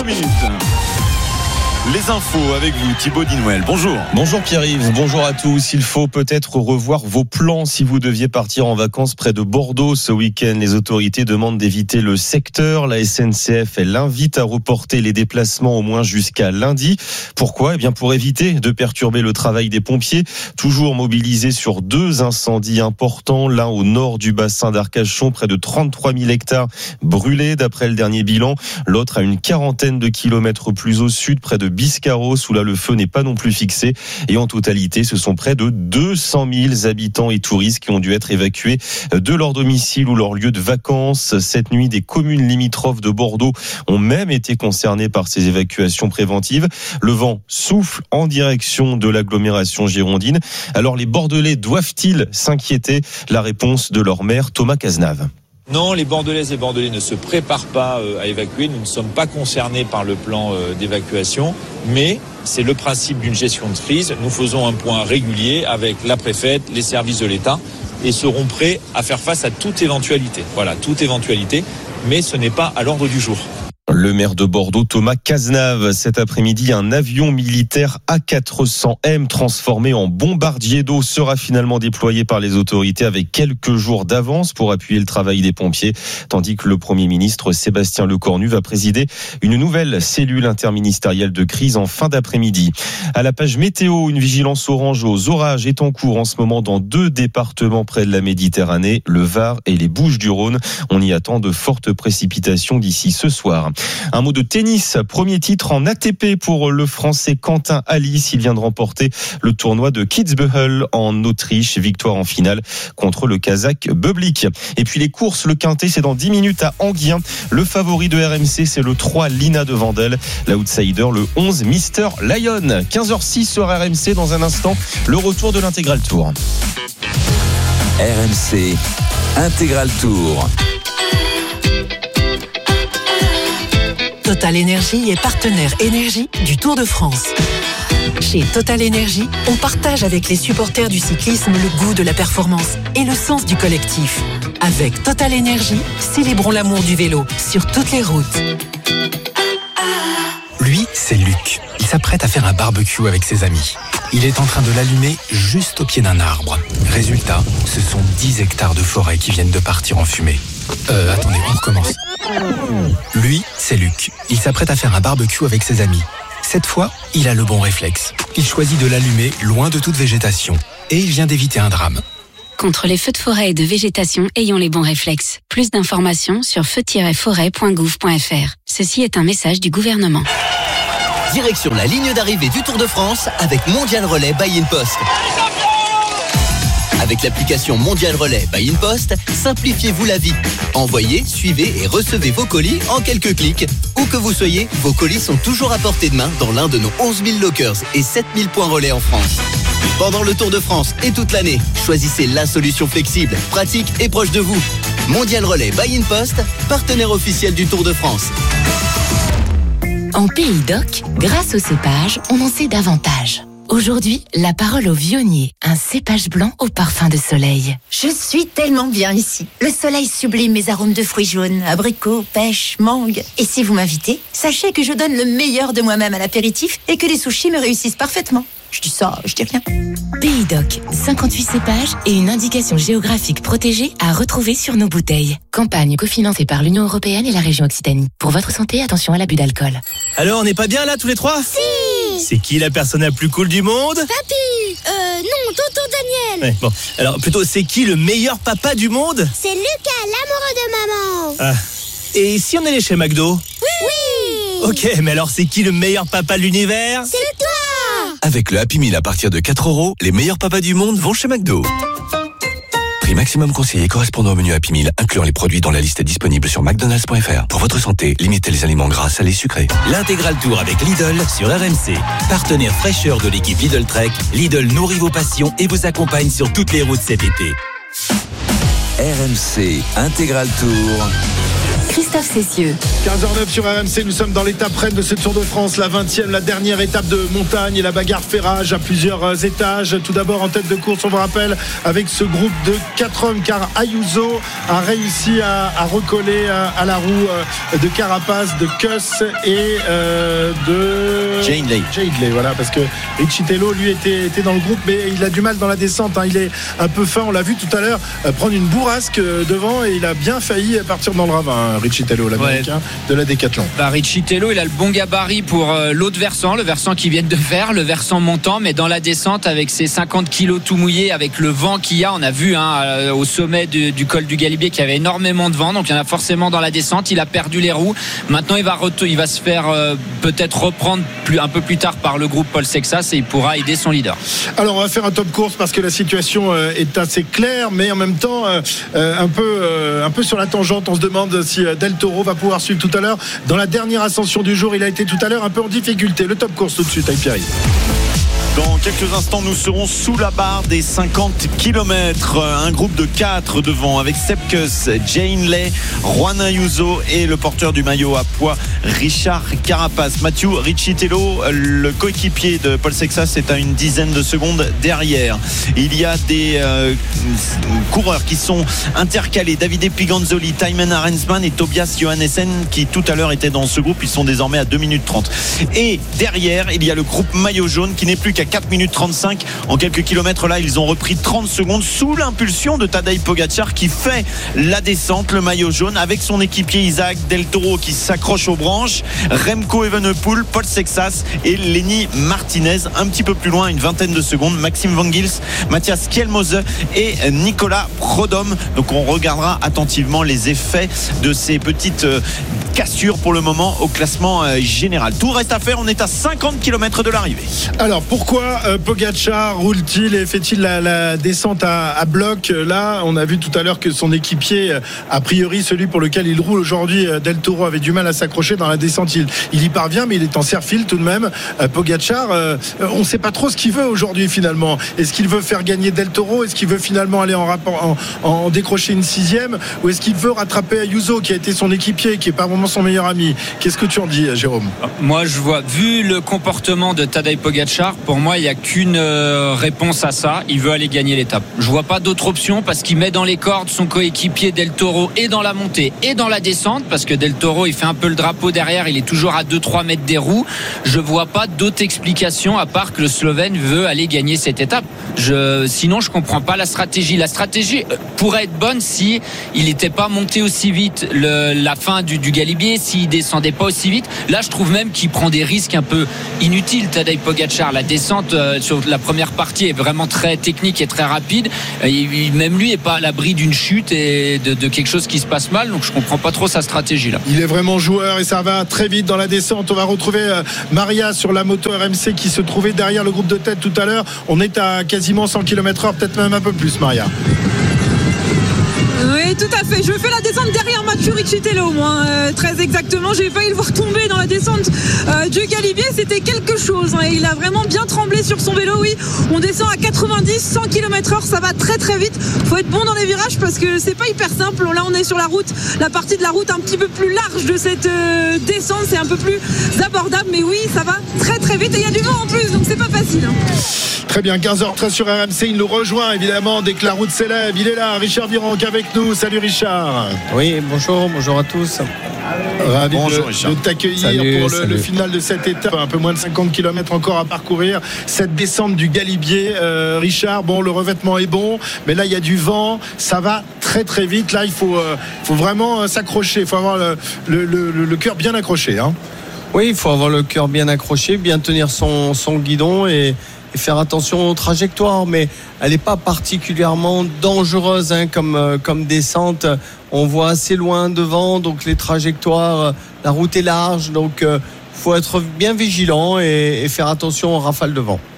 Les infos avec vous, Thibaut Dinouel. Bonjour. Bonjour Pierre-Yves, bonjour à tous. Il faut peut-être revoir vos plans si vous deviez partir en vacances près de Bordeaux ce week-end. Les autorités demandent d'éviter le secteur. La SNCF, elle invite à reporter les déplacements au moins jusqu'à lundi. Pourquoi ? Eh bien pour éviter de perturber le travail des pompiers, toujours mobilisés sur 2 incendies importants. L'un au nord du bassin d'Arcachon, près de 33 000 hectares brûlés d'après le dernier bilan. L'autre à une quarantaine de kilomètres plus au sud, près de Biscarros, où là le feu n'est pas non plus fixé. Et en totalité, ce sont près de 200 000 habitants et touristes qui ont dû être évacués de leur domicile ou leur lieu de vacances. Cette nuit, des communes limitrophes de Bordeaux ont même été concernées par ces évacuations préventives. Le vent souffle en direction de l'agglomération girondine. Alors les Bordelais doivent-ils s'inquiéter ? La réponse de leur maire, Thomas Cazenave. Non, les Bordelaises et Bordelais ne se préparent pas à évacuer. Nous ne sommes pas concernés par le plan d'évacuation, mais c'est le principe d'une gestion de crise. Nous faisons un point régulier avec la préfète, les services de l'État et serons prêts à faire face à toute éventualité. Voilà, toute éventualité, mais ce n'est pas à l'ordre du jour. Le maire de Bordeaux, Thomas Cazenave. Cet après-midi, un avion militaire A400M transformé en bombardier d'eau sera finalement déployé par les autorités avec quelques jours d'avance pour appuyer le travail des pompiers, tandis que le Premier ministre Sébastien Lecornu va présider une nouvelle cellule interministérielle de crise en fin d'après-midi. À la page météo, une vigilance orange aux orages est en cours en ce moment dans 2 départements près de la Méditerranée, le Var et les Bouches-du-Rhône. On y attend de fortes précipitations d'ici ce soir. Un mot de tennis, premier titre en ATP pour le Français Quentin Halys. Il vient de remporter le tournoi de Kitzbühel en Autriche, victoire en finale contre le Kazakh Bublik. Et puis les courses, le quintet, c'est dans 10 minutes à Enghien. Le favori de RMC, c'est le 3 Lina de Vandel. L'outsider, le 11 Mister Lion. 15h06 sur RMC. Dans un instant, le retour de l'Intégral Tour. RMC Intégral Tour. Total Énergie est partenaire énergie du Tour de France. Chez Total Énergie, on partage avec les supporters du cyclisme le goût de la performance et le sens du collectif. Avec Total Énergie, célébrons l'amour du vélo sur toutes les routes. Lui, c'est Luc. Il s'apprête à faire un barbecue avec ses amis. Il est en train de l'allumer juste au pied d'un arbre. Résultat, ce sont 10 hectares de forêt qui viennent de partir en fumée. Attendez, on recommence. Lui, c'est Luc. Il s'apprête à faire un barbecue avec ses amis. Cette fois, il a le bon réflexe. Il choisit de l'allumer loin de toute végétation. Et il vient d'éviter un drame. Contre les feux de forêt et de végétation, ayons les bons réflexes. Plus d'informations sur feu-forêt.gouv.fr. Ceci est un message du gouvernement. Direction la ligne d'arrivée du Tour de France avec Mondial Relais by InPost. Avec l'application Mondial Relais by InPost, simplifiez-vous la vie. Envoyez, suivez et recevez vos colis en quelques clics. Où que vous soyez, vos colis sont toujours à portée de main dans l'un de nos 11 000 lockers et 7 000 points relais en France. Pendant le Tour de France et toute l'année, choisissez la solution flexible, pratique et proche de vous. Mondial Relais by InPost, partenaire officiel du Tour de France. En Pays d'Oc, grâce au cépage, on en sait davantage. Aujourd'hui, la parole au vionnier, un cépage blanc au parfum de soleil. Je suis tellement bien ici. Le soleil sublime mes arômes de fruits jaunes, abricots, pêches, mangue. Et si vous m'invitez, sachez que je donne le meilleur de moi-même à l'apéritif et que les sushis me réussissent parfaitement. Je dis ça, je dis rien. Pays d'Oc, 58 cépages et une indication géographique protégée à retrouver sur nos bouteilles. Campagne cofinancée par l'Union Européenne et la région Occitanie. Pour votre santé, attention à l'abus d'alcool. Alors, on n'est pas bien là tous les trois ? Si. C'est qui la personne la plus cool du monde ? Papy. Non, tonton Daniel. Ouais, bon, alors plutôt c'est qui le meilleur papa du monde ? C'est Lucas, l'amoureux de maman. Ah. Et si on allait chez McDo ? Oui. Ok, mais alors c'est qui le meilleur papa de l'univers ? C'est toi. Avec le Happy Meal à partir de 4 €, les meilleurs papas du monde vont chez McDo. Prix maximum conseillé correspondant au menu Happy Meal, incluant les produits dans la liste disponible sur McDonald's.fr. Pour votre santé, limitez les aliments gras, salés, sucrés. L'intégral Tour avec Lidl sur RMC. Partenaire fraîcheur de l'équipe Lidl Trek, Lidl nourrit vos passions et vous accompagne sur toutes les routes cet été. RMC Intégral Tour. Christophe Cessieux. 15h09 sur RMC, nous sommes dans l'étape reine de ce Tour de France, la 20e, la dernière étape de montagne et la bagarre fait rage à plusieurs étages. Tout d'abord en tête de course, on vous rappelle, avec ce groupe de 4 hommes, car Ayuso a réussi à recoller à la roue de Carapaz, de Kuss et de Jay-Hindley, voilà, parce que Riccitello lui était dans le groupe, mais il a du mal dans la descente, hein. Il est un peu fin, on l'a vu tout à l'heure prendre une bourrasque devant et il a bien failli partir dans le ravin, Riccitello, l'américain de la Décathlon. Riccitello, il a le bon gabarit pour l'autre versant, le versant qu'ils viennent de faire, le versant montant, mais dans la descente avec ses 50 kilos tout mouillés, avec le vent qu'il y a, on a vu au sommet du col du Galibier qu'il y avait énormément de vent, donc il y en a forcément dans la descente. Il a perdu les roues, maintenant il va se faire peut-être reprendre un peu plus tard par le groupe Paul Sexas et il pourra aider son leader. Alors on va faire un top course parce que la situation est assez claire, mais en même temps un peu sur la tangente. On se demande si Del Toro va pouvoir suivre tout à l'heure. Dans la dernière ascension du jour, il a été tout à l'heure un peu en difficulté. Le top course tout de suite avec Pierre. Dans quelques instants, nous serons sous la barre des 50 km. Un groupe de 4 devant avec Sepp Kuss, Jay-Hindley, Juan Ayuso et le porteur du maillot à pois, Richard Carapaz. Mathieu Riccitello, le coéquipier de Paul Sexas, est à une dizaine de secondes derrière. Il y a des coureurs qui sont intercalés. Davide Piganzoli, Thymen Arensman et Tobias Johannessen qui tout à l'heure étaient dans ce groupe. Ils sont désormais à 2 minutes 30. Et derrière, il y a le groupe maillot jaune qui n'est plus qu'à 4 minutes 35. En quelques kilomètres là, ils ont repris 30 secondes sous l'impulsion de Tadej Pogacar qui fait la descente, le maillot jaune, avec son équipier Isaac Del Toro qui s'accroche aux branches, Remco Evenepoel, Paul Sexas et Lenny Martinez. Un petit peu plus loin, une vingtaine de secondes, Maxime Van Gils, Matthias Kjelmose et Nicolas Prodhomme. Donc on regardera attentivement les effets de ces petites cassures pour le moment au classement général. Tout reste à faire, on est à 50 km de l'arrivée. Alors pourquoi Pourquoi Pogačar roule-t-il et fait-il la descente à bloc? Là, on a vu tout à l'heure que son équipier, a priori celui pour lequel il roule aujourd'hui, Del Toro, avait du mal à s'accrocher dans la descente. Il y parvient, mais il est en serre-fil tout de même. Pogačar, on ne sait pas trop ce qu'il veut aujourd'hui finalement. Est-ce qu'il veut faire gagner Del Toro? Est-ce qu'il veut finalement aller en décrocher une 6e? Ou est-ce qu'il veut rattraper Ayuso, qui a été son équipier, qui n'est pas vraiment son meilleur ami? Qu'est-ce que tu en dis, Jérôme? Moi, je vois, vu le comportement de Tadej Pogačar, pour moi, il n'y a qu'une réponse à ça. Il veut aller gagner l'étape. Je vois pas d'autre option parce qu'il met dans les cordes son coéquipier Del Toro et dans la montée et dans la descente, parce que Del Toro, il fait un peu le drapeau derrière, il est toujours à 2-3 mètres des roues. Je vois pas d'autre explication à part que le Slovène veut aller gagner cette étape. Sinon, je comprends pas la stratégie. La stratégie pourrait être bonne si il n'était pas monté aussi vite la fin du Galibier, s'il descendait pas aussi vite. Là, je trouve même qu'il prend des risques un peu inutiles, Tadej Pogačar. La descente sur la première partie est vraiment très technique et très rapide. Même lui est pas à l'abri d'une chute et de quelque chose qui se passe mal. Donc, je comprends pas trop sa stratégie là. Il est vraiment joueur et ça va très vite dans la descente. On va retrouver Maria sur la moto RMC qui se trouvait derrière le groupe de tête tout à l'heure. On est à quasiment 100 km/h, peut-être même un peu plus, Maria. Oui, tout à fait. Je fais la descente derrière Mathieu Riccitello, moi, très exactement. J'ai failli le voir tomber dans la descente du Galibier. C'était quelque chose. Hein. Il a vraiment bien tremblé sur son vélo. Oui, on descend à 90, 100 km/h. Ça va très très vite. Faut être bon dans les virages parce que c'est pas hyper simple. Là, on est sur la route, la partie de la route un petit peu plus large de cette descente. C'est un peu plus abordable. Mais oui, ça va très très vite. Et il y a du vent en plus, donc c'est pas facile. Hein. Très bien, 15h13 sur RMC. Il nous rejoint évidemment dès que la route s'élève. Il est là, Richard Virenque avec nous. Salut Richard. Oui, bonjour à tous. Ravi de t'accueillir pour le final de cette étape. Un peu moins de 50 km encore à parcourir. Cette descente du Galibier. Richard, bon, le revêtement est bon, mais là il y a du vent. Ça va très très vite. Là, il faut vraiment s'accrocher. Il faut avoir le cœur bien accroché. Hein. Oui, il faut avoir le cœur bien accroché, bien tenir son guidon et faire attention aux trajectoires, mais elle n'est pas particulièrement dangereuse comme descente. On voit assez loin devant, donc les trajectoires, la route est large, donc faut être bien vigilant et faire attention aux rafales de vent.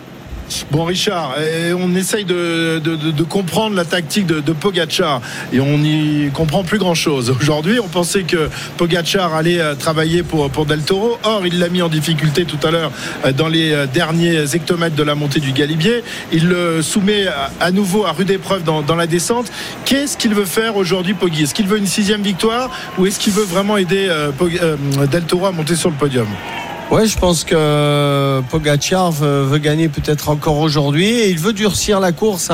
Bon Richard, on essaye de comprendre la tactique de Pogačar et on n'y comprend plus grand chose. Aujourd'hui on pensait que Pogačar allait travailler pour Del Toro. Or il l'a mis en difficulté tout à l'heure dans les derniers hectomètres de la montée du Galibier. Il le soumet à nouveau à rude épreuve dans la descente. Qu'est-ce qu'il veut faire aujourd'hui, Poggi? Est-ce qu'il veut une 6e victoire ou est-ce qu'il veut vraiment aider Del Toro à monter sur le podium? Ouais, je pense que Pogačar veut gagner peut-être encore aujourd'hui et il veut durcir la course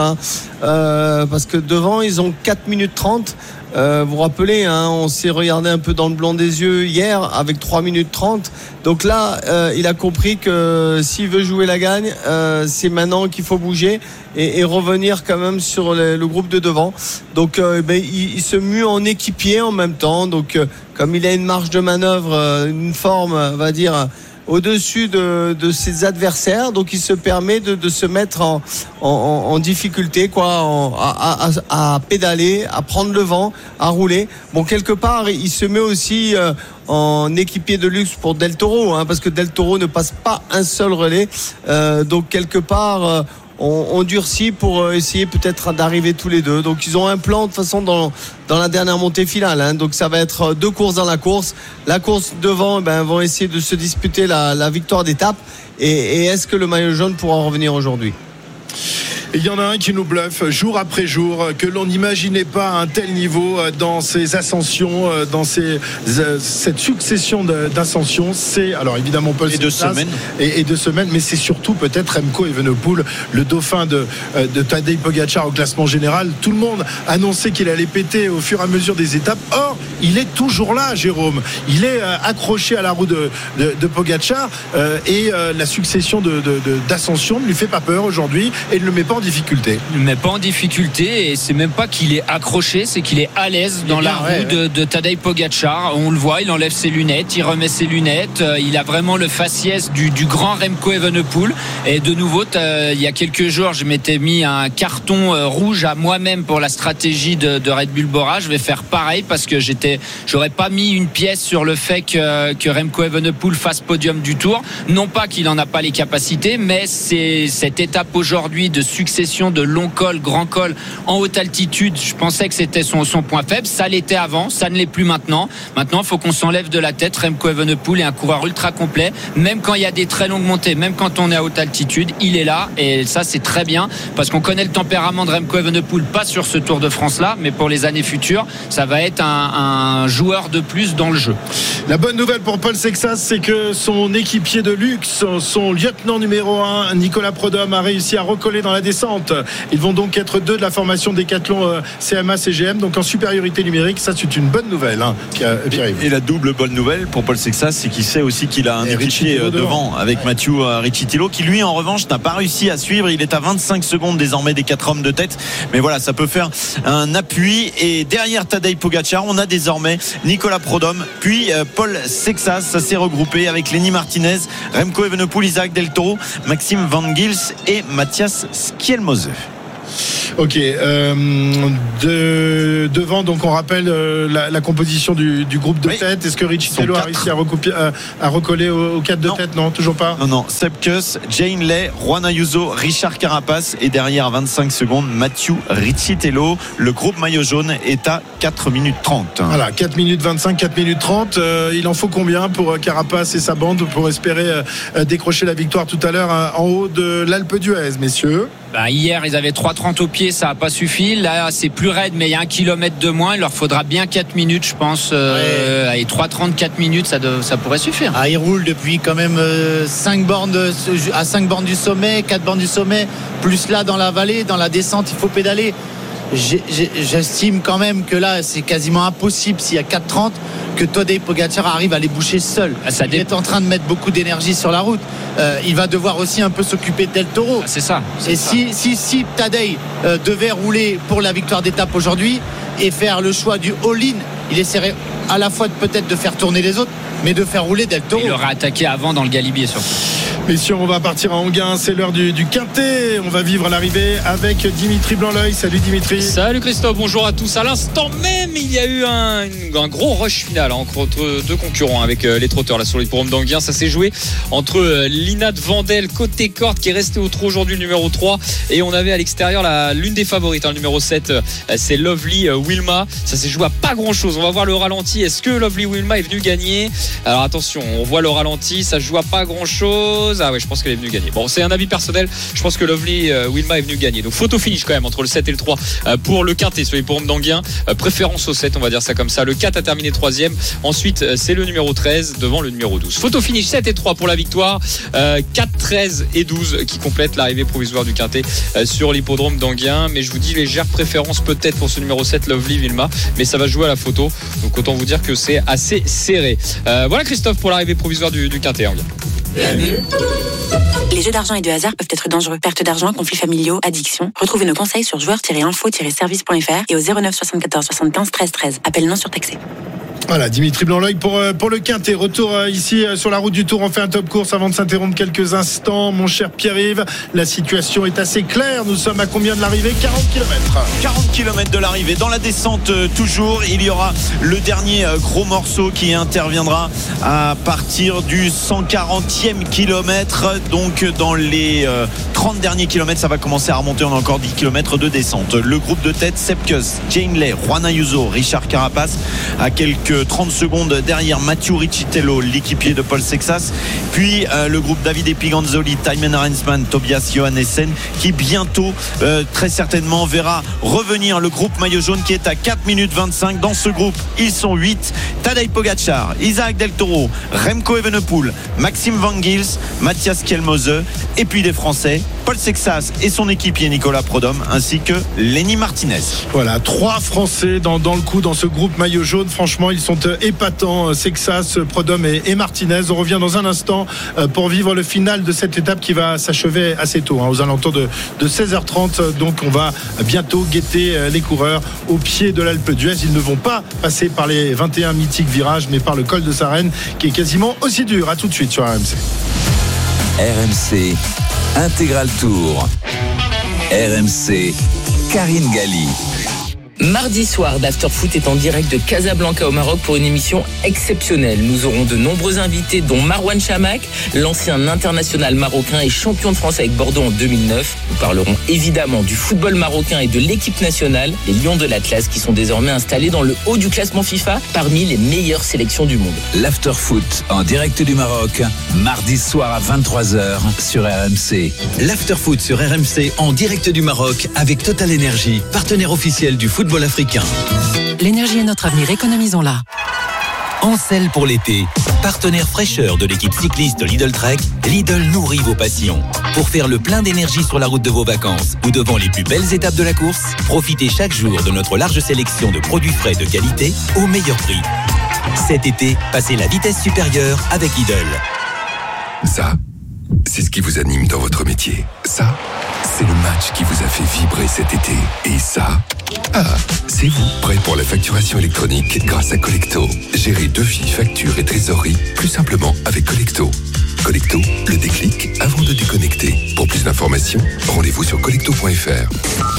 parce que devant ils ont 4 minutes 30. Vous vous rappelez, on s'est regardé un peu dans le blanc des yeux hier avec 3 minutes 30. Donc là, il a compris que s'il veut jouer la gagne, c'est maintenant qu'il faut bouger et revenir quand même sur le groupe de devant. Donc il se mue en équipier en même temps. Donc comme il a une marge de manœuvre, une forme, on va dire, au-dessus de ses adversaires, donc il se permet de se mettre en difficulté, à pédaler, à prendre le vent, à rouler. Bon, quelque part, il se met aussi en équipier de luxe pour Del Toro, parce que Del Toro ne passe pas un seul relais. Donc quelque part, on durcit pour essayer peut-être d'arriver tous les deux. Donc ils ont un plan de toute façon dans la dernière montée finale. Donc ça va être 2 courses dans la course. La course devant, vont essayer de se disputer la victoire d'étape. Et est-ce que le maillot jaune pourra revenir aujourd'hui? Et il y en a un qui nous bluffe jour après jour, que l'on n'imaginait pas à un tel niveau dans ces ascensions, dans cette succession d'ascensions. C'est alors évidemment Paul Sensas et 2 semaines, mais c'est surtout peut-être Remco Evenepoel, le dauphin de Tadej Pogačar au classement général. Tout le monde annonçait qu'il allait péter au fur et à mesure des étapes. Or, il est toujours là, Jérôme. Il est accroché à la roue de Pogačar et la succession d'ascensions ne lui fait pas peur aujourd'hui et ne le met pas en en difficulté. Mais pas en difficulté, et c'est même pas qu'il est accroché, c'est qu'il est à l'aise dans la roue de Tadej Pogačar. On le voit, il enlève ses lunettes, il remet ses lunettes, il a vraiment le faciès du grand Remco Evenepoel. Et de nouveau, il y a quelques jours, je m'étais mis un carton rouge à moi-même pour la stratégie de Red Bull Bora. Je vais faire pareil parce que j'aurais pas mis une pièce sur le fait que Remco Evenepoel fasse podium du Tour. Non pas qu'il en a pas les capacités, mais c'est cette étape aujourd'hui de succession de longs cols, grands cols en haute altitude. Je pensais que c'était son point faible. Ça l'était avant, ça ne l'est plus maintenant. Maintenant, il faut qu'on s'enlève de la tête. Remco Evenepoel est un coureur ultra complet. Même quand il y a des très longues montées, même quand on est à haute altitude, il est là. Et ça, c'est très bien parce qu'on connaît le tempérament de Remco Evenepoel, pas sur ce Tour de France-là, mais pour les années futures, ça va être un joueur de plus dans le jeu. La bonne nouvelle pour Paul Sexas, c'est que son équipier de luxe, son lieutenant numéro 1, Nicolas Prudhomme, a réussi à recoller dans la descente. Ils vont donc être deux de la formation Décathlon CMA-CGM, donc en supériorité numérique. Ça, c'est une bonne nouvelle, hein, Pierre-Yves. Et la double bonne nouvelle pour Paul Sexas, c'est qu'il sait aussi qu'il a un équipier devant avec Mathieu Riccitello, qui lui, en revanche, n'a pas réussi à suivre. Il est à 25 secondes désormais des 4 hommes de tête. Mais voilà, ça peut faire un appui. Et derrière Tadej Pogačar, on a désormais Nicolas Prudhomme, puis Paul Sexas. Ça s'est regroupé avec Lenny Martinez, Remco Evenepoel, Isaac Del Toro, Maxime Van Gils et Matthias Skjelmose. Ok, devant, donc on rappelle la composition du groupe de tête. Est-ce que Riccitello a réussi à recoller aux 4 de tête? Non, toujours pas. Non, Sepp Kuss, Jane Lay, Juan Ayuso, Richard Carapace, et derrière à 25 secondes Mathieu Riccitello. Le groupe maillot jaune est à 4 minutes 30. Voilà, 4 minutes 25, 4 minutes 30. Il en faut combien pour Carapace et sa bande pour espérer décrocher la victoire tout à l'heure en haut de l'Alpe d'Huez, messieurs? Hier, ils avaient 3,30 au pied, ça n'a pas suffi. Là, c'est plus raide, mais il y a 1 kilomètre de moins. Il leur faudra bien 4 minutes, je pense. Allez, 3,30, 4 minutes, ça pourrait suffire. Ils roulent depuis quand même 5 bornes à 5 bornes du sommet, 4 bornes du sommet, plus là dans la vallée, dans la descente, il faut pédaler. J'estime quand même que là, c'est quasiment impossible s'il y a 4,30 que Tadej Pogačar arrive à les boucher seul. Il est en train de mettre beaucoup d'énergie sur la route. Il va devoir aussi un peu s'occuper de Del Toro. C'est ça. Et si Tadej devait rouler pour la victoire d'étape aujourd'hui et faire le choix du all-in, il essaierait à la fois peut-être de faire tourner les autres, mais de faire rouler Del Toro. Il aurait attaqué avant dans le galibier surtout. Messieurs, on va partir à Enghien, c'est l'heure du Quintet. On va vivre l'arrivée avec Dimitri Blanc-L'Oeil. Salut Dimitri. Salut Christophe, bonjour à tous. À l'instant même, il y a eu un gros rush final entre deux concurrents avec les trotteurs là sur l'hippodrome d'Enghien. Ça s'est joué entre Linat Vandel côté corde qui est resté au trot aujourd'hui, le numéro 3, et on avait à l'extérieur l'une des favorites, le numéro 7, c'est Lovely Wilma. Ça s'est joué à pas grand chose. On va voir le ralenti. Est-ce que Lovely Wilma est venue gagner? Alors attention, on voit le ralenti, ça se joue à pas grand chose. Ah ouais, je pense qu'elle est venue gagner. Bon, c'est un avis personnel. Je pense que Lovely Wilma est venue gagner. Donc photo finish quand même entre le 7 et le 3 pour le Quintet sur l'hippodrome d'Enghien. Préférence au 7, on va dire ça comme ça. Le 4 a terminé 3e. Ensuite, c'est le numéro 13 devant le numéro 12. Photo finish 7 et 3 pour la victoire. 4, 13 et 12 qui complètent l'arrivée provisoire du Quintet sur l'hippodrome d'Enghien. Mais je vous dis légère préférence peut-être pour ce numéro 7, Lovely Wilma. Mais ça va jouer à la photo. Donc autant vous dire que c'est assez serré. Voilà Christophe pour l'arrivée provisoire du Quintet Enghien. Les jeux d'argent et de hasard peuvent être dangereux. Perte d'argent, conflits familiaux, addiction. Retrouvez nos conseils sur joueurs-info-service.fr et au 09 74 75 13 13. Appel non surtaxé. Voilà, Dimitri Blanc-L'Oeil pour le Quintet. Retour ici sur la route du Tour. On fait un top course avant de s'interrompre quelques instants. Mon cher Pierre-Yves, la situation est assez claire. Nous sommes à combien de l'arrivée? 40 km. 40 km de l'arrivée. Dans la descente, toujours, il y aura le dernier gros morceau qui interviendra à partir du 140e kilomètre. Donc, dans les 30 derniers kilomètres, ça va commencer à remonter. On a encore 10 km de descente. Le groupe de tête, Sepp Kuss, Jane Lay, Juan Ayuso, Richard Carapace, à quelques 30 secondes derrière Mathieu Riccitello, l'équipier de Paul Sexas, puis le groupe David Epiganzoli, Thymen Arensman, Tobias Johannessen, qui bientôt très certainement verra revenir le groupe maillot jaune qui est à 4 minutes 25. Dans ce groupe, ils sont 8: Tadej Pogačar, Isaac Del Toro, Remco Evenepoel, Maxime Van Gils, Matthias Skjelmose et puis des Français, Paul Sexas et son équipier Nicolas Prodhomme, ainsi que Lenny Martinez. Voilà, 3 Français dans le coup dans ce groupe maillot jaune. Franchement, ils sont épatants, Sexas, Prodhomme et Martinez. On revient dans un instant pour vivre le final de cette étape qui va s'achever assez tôt, aux alentours de 16h30. Donc on va bientôt guetter les coureurs au pied de l'Alpe d'Huez. Ils ne vont pas passer par les 21 mythiques virages, mais par le col de Sarenne, qui est quasiment aussi dur. À tout de suite sur RMC. RMC Intégral Tour. RMC Karine Galli. Mardi soir, d'Afterfoot est en direct de Casablanca au Maroc pour une émission exceptionnelle. Nous aurons de nombreux invités, dont Marouane Chamakh, l'ancien international marocain et champion de France avec Bordeaux en 2009. Nous parlerons évidemment du football marocain et de l'équipe nationale, les Lions de l'Atlas, qui sont désormais installés dans le haut du classement FIFA parmi les meilleures sélections du monde. L'Afterfoot en direct du Maroc, mardi soir à 23h sur RMC. L'Afterfoot sur RMC en direct du Maroc avec Total Energy, partenaire officiel du football africain. L'énergie est notre avenir, économisons-la. En selle pour l'été, partenaire fraîcheur de l'équipe cycliste Lidl Trek, Lidl nourrit vos passions. Pour faire le plein d'énergie sur la route de vos vacances ou devant les plus belles étapes de la course, profitez chaque jour de notre large sélection de produits frais de qualité au meilleur prix. Cet été, passez la vitesse supérieure avec Lidl. Ça, c'est ce qui vous anime dans votre métier. Ça, c'est le match qui vous a fait vibrer cet été. Et ça, c'est vous, prêt pour la facturation électronique grâce à Collecto. Gérez devis, factures et trésorerie plus simplement avec Collecto. Collecto, le déclic avant de déconnecter. Pour plus d'informations, rendez-vous sur collecto.fr.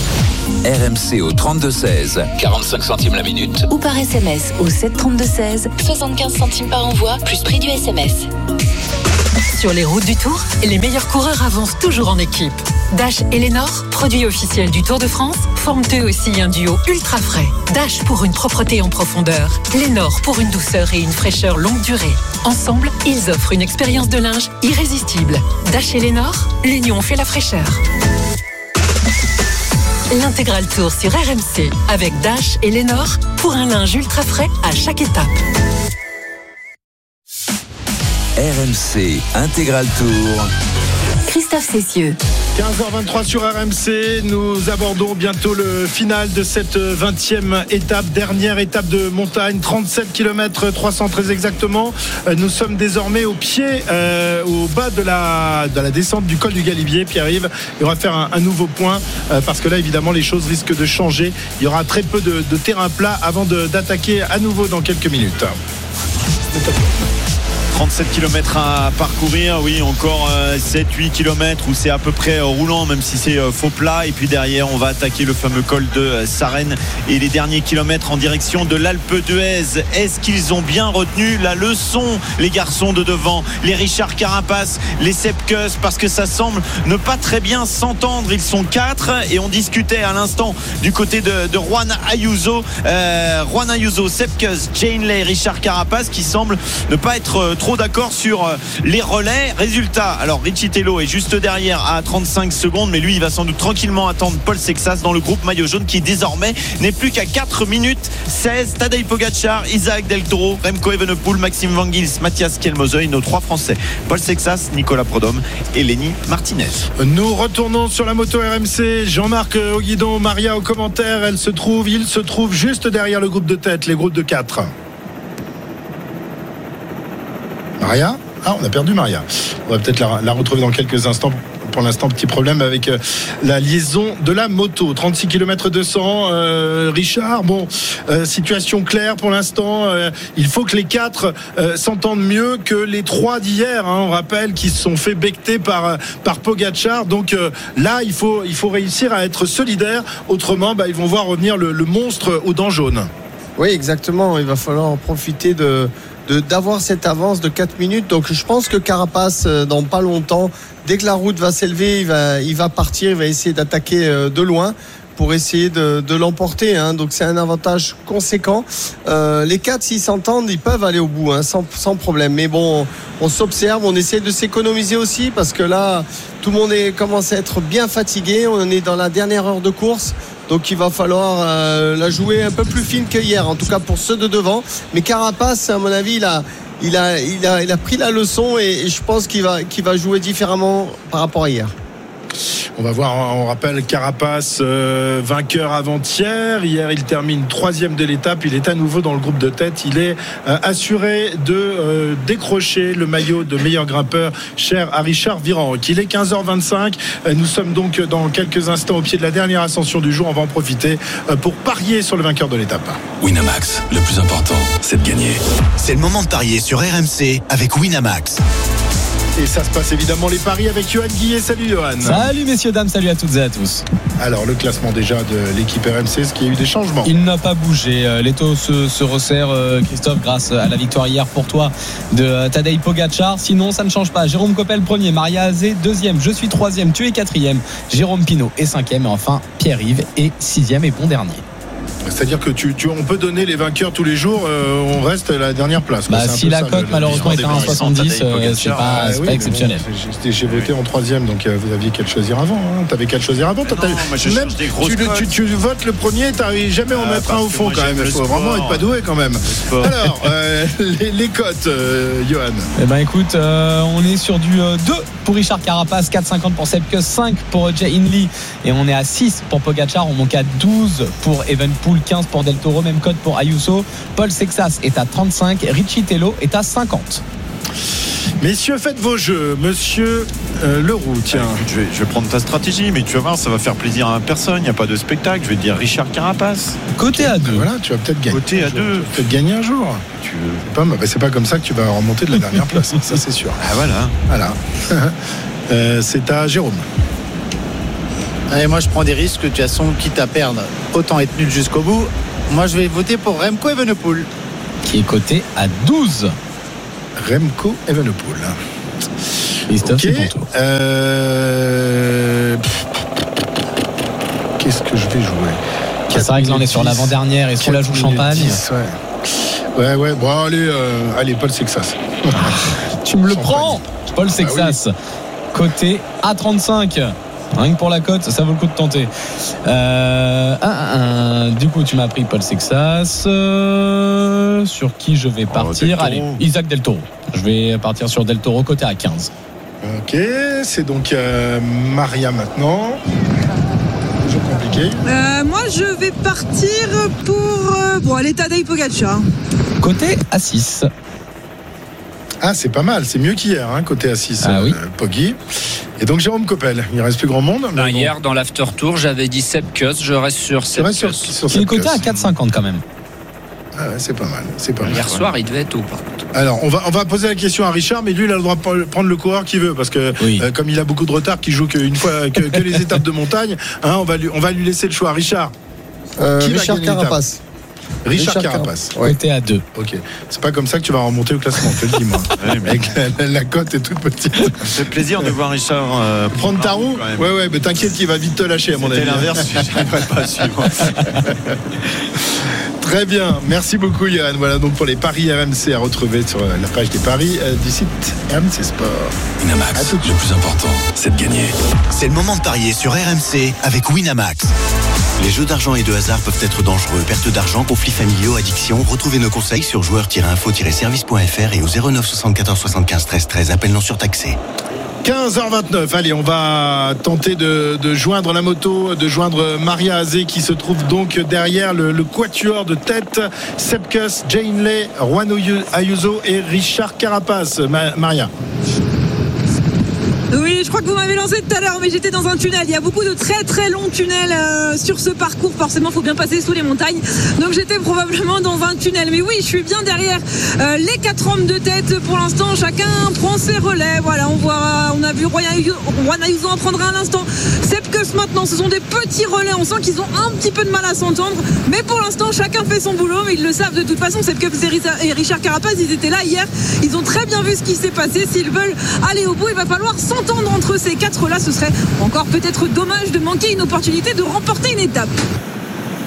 RMC au 32-16, 45 centimes la minute. Ou par SMS au 732-16, 75 centimes par envoi, plus prix du SMS. Sur les routes du Tour, les meilleurs coureurs avancent toujours en équipe. Dash et Lénor, produits officiels du Tour de France, forment eux aussi un duo ultra frais. Dash pour une propreté en profondeur, Lénor pour une douceur et une fraîcheur longue durée. Ensemble, ils offrent une expérience de linge irrésistible. Dash et Lénor, l'union fait la fraîcheur. L'intégral Tour sur RMC avec Dash et Lénor pour un linge ultra frais à chaque étape. RMC Intégral Tour. Christophe Cessieux. 15h23 sur RMC, nous abordons bientôt le final de cette 20e étape, dernière étape de montagne, 37 km 300 très exactement. Nous sommes désormais au pied, au bas de la descente du col du Galibier, Pierre-Yves. Et on va faire un nouveau point parce que là évidemment les choses risquent de changer. Il y aura très peu de terrain plat avant d'attaquer à nouveau dans quelques minutes. 37 km à parcourir, oui, encore 7-8 km où c'est à peu près roulant, même si c'est faux plat. Et puis derrière, on va attaquer le fameux col de Sarenne et les derniers kilomètres en direction de l'Alpe d'Huez. Est-ce qu'ils ont bien retenu la leçon, les garçons de devant, les Richard Carapace, les Sepp Kuss, parce que ça semble ne pas très bien s'entendre. Ils sont 4 et on discutait à l'instant du côté de Juan Ayuso, Sepp Kuss, Jane Lay, Richard Carapace, qui semblent ne pas être trop d'accord sur les relais. Résultat, alors Richie Tello est juste derrière à 35 secondes, mais lui il va sans doute tranquillement attendre Paul Sexas dans le groupe maillot jaune qui désormais n'est plus qu'à 4 minutes 16. Tadej Pogacar, Isaac Del Toro, Remco Evenepoel, Maxime Van Gils, Mathias Kelmoseuil, nos 3 Français, Paul Sexas, Nicolas Prodhomme et Lenny Martinez. Nous retournons sur la moto RMC. Jean-Marc au guidon, Maria au commentaire. Il se trouve juste derrière le groupe de tête, les groupes de 4. Maria ? On a perdu Maria. On va peut-être la retrouver dans quelques instants. Pour l'instant, petit problème avec la liaison de la moto. 36 km 200. Richard, situation claire pour l'instant. Il faut que les 4 s'entendent mieux que les 3 d'hier. On rappelle qu'ils se sont fait becter par Pogacar. Donc là, il faut réussir à être solidaire. Autrement, ils vont voir revenir le monstre aux dents jaunes. Oui, exactement. Il va falloir en profiter d'avoir cette avance de 4 minutes. Donc je pense que Carapace, dans pas longtemps, dès que la route va s'élever, il va partir, il va essayer d'attaquer de loin pour essayer de l'emporter. Donc c'est un avantage conséquent. Les 4, s'ils s'entendent, ils peuvent aller au bout sans problème. Mais bon, on s'observe, on essaie de s'économiser aussi parce que là, tout le monde commence à être bien fatigué. On est dans la dernière heure de course. Donc il va falloir la jouer un peu plus fine que hier, en tout cas pour ceux de devant. Mais Carapace, à mon avis, il a pris la leçon et je pense qu'il va jouer différemment par rapport à hier. On va voir, on rappelle Carapace, vainqueur avant-hier. Hier, il termine 3e de l'étape. Il est à nouveau dans le groupe de tête. Il est assuré de décrocher le maillot de meilleur grimpeur, cher à Richard Virenque. Il est 15h25. Nous sommes donc dans quelques instants au pied de la dernière ascension du jour. On va en profiter pour parier sur le vainqueur de l'étape. Winamax, le plus important, c'est de gagner. C'est le moment de parier sur RMC avec Winamax. Et ça se passe évidemment les paris avec Johan Guillet. Salut Johan. Salut messieurs, dames, salut à toutes et à tous. Alors le classement déjà de l'équipe RMC, est-ce qu'il y a eu des changements? Il n'a pas bougé. L'étau se resserre, Christophe, grâce à la victoire hier pour toi de Tadej Pogačar. Sinon ça ne change pas. Jérôme Coppel premier, Maria Azé deuxième, je suis troisième, tu es quatrième, Jérôme Pinault est cinquième et enfin Pierre-Yves est sixième et bon dernier. C'est-à-dire que on peut donner les vainqueurs tous les jours, on reste à la dernière place. Si la cote malheureusement est à 1,70, c'est pas exceptionnel. J'ai voté en troisième, donc vous aviez qu'à le choisir avant. T'avais qu'à le choisir avant. Tu votes le premier, t'arrives jamais à en mettre un au fond quand même. Il faut vraiment être pas doué quand même. Alors, les cotes, Johan. Eh ben écoute, on est sur du 2 pour Richard Carapace, 4,50 pour Sepkus, 5 pour Jay Hindley et on est à 6 pour Pogačar. On monte à 12 pour Evenepoel, 15 pour Del Toro, même code pour Ayuso. Paul Sexas est à 35, Richie Tello est à 50. Messieurs, faites vos jeux. Monsieur Leroux, tiens. Je vais prendre ta stratégie, mais tu vas voir, ça va faire plaisir à personne. Il n'y a pas de spectacle. Je vais te dire Richard Carapace. Côté à 2. Voilà, tu vas peut-être gagner. Côté à 2. Tu vas peut-être gagner un jour. C'est pas comme ça que tu vas remonter de la dernière place. Ça, c'est sûr. Ah voilà. C'est à Jérôme. Allez, moi je prends des risques, de toute façon, quitte à perdre, autant être nul jusqu'au bout. Moi je vais voter pour Remco Evenepoel, qui est coté à 12. Remco Evenepoel. Christophe, c'est pour toi. Qu'est-ce que je vais jouer? C'est vrai que là on est sur l'avant-dernière et sur la joue champagne. 10, ouais. Bon, allez, Paul Sexas. Tu me le prends, Paul Sexas. Coté à 35. Rien que pour la cote, ça vaut le coup de tenter. Du coup, tu m'as pris Paul Sexas. Sur qui je vais partir? Allez, Isaac Del Toro. Je vais partir sur Del Toro, coté à 15. Ok, c'est donc Maria maintenant. Toujours compliqué. Moi, je vais partir pour Tadej Pogačar. Coté à 6. Ah, c'est pas mal, c'est mieux qu'hier, côté à 6, Poggi. Et donc Jérôme Coppel, il ne reste plus grand monde. Hier, dans l'after tour, j'avais dit Sepkus, je reste sur Sepkus. Il est coté à 4,50 quand même. Ah ouais, c'est pas mal. Hier soir, il devait être haut, par contre. Alors, on va poser la question à Richard, mais lui, il a le droit de prendre le coureur qu'il veut, parce que comme il a beaucoup de retard, qu'il joue qu'une fois que les étapes de montagne, on va lui laisser le choix. Richard. Qui Richard Carapace. Richard Carapace. Côté à 2. Ok. C'est pas comme ça que tu vas remonter au classement, je te le dis, moi. Avec la cote est toute petite. Ça fait plaisir de voir Richard prendre ta roue. Ouais, mais t'inquiète qu'il va vite te lâcher, à mon avis. C'était l'inverse, je n'arriverai pas à suivre. Très bien, merci beaucoup Yann. Voilà donc pour les paris RMC à retrouver sur la page des paris du site RMC Sport. Winamax, le plus important, c'est de gagner. C'est le moment de parier sur RMC avec Winamax. Les jeux d'argent et de hasard peuvent être dangereux. Perte d'argent, conflits familiaux, addiction. Retrouvez nos conseils sur joueurs-info-service.fr et au 09 74 75 13 13. Appel non surtaxé. 15h29, allez, on va tenter de joindre la moto, de joindre Maria Azé qui se trouve donc derrière le quatuor de tête. Sepkus, Jay Hindley, Juan Ayuso et Richard Carapace. Maria. Oui, je crois que vous m'avez lancé tout à l'heure, mais j'étais dans un tunnel. Il y a beaucoup de très très longs tunnels sur ce parcours. Forcément, il faut bien passer sous les montagnes. Donc j'étais probablement dans un tunnel. Mais oui, je suis bien derrière les 4 hommes de tête. Pour l'instant, chacun prend ses relais. Voilà, on a vu Juan Ayuso en prendre un instant. Sepkus maintenant, ce sont des petits relais. On sent qu'ils ont un petit peu de mal à s'entendre. Mais pour l'instant, chacun fait son boulot. Mais ils le savent de toute façon. Sepkus et Richard Carapace, ils étaient là hier. Ils ont très bien vu ce qui s'est passé. S'ils veulent aller au bout, il va falloir s'entendre entre ces 4 là. Ce serait encore peut-être dommage de manquer une opportunité de remporter une étape.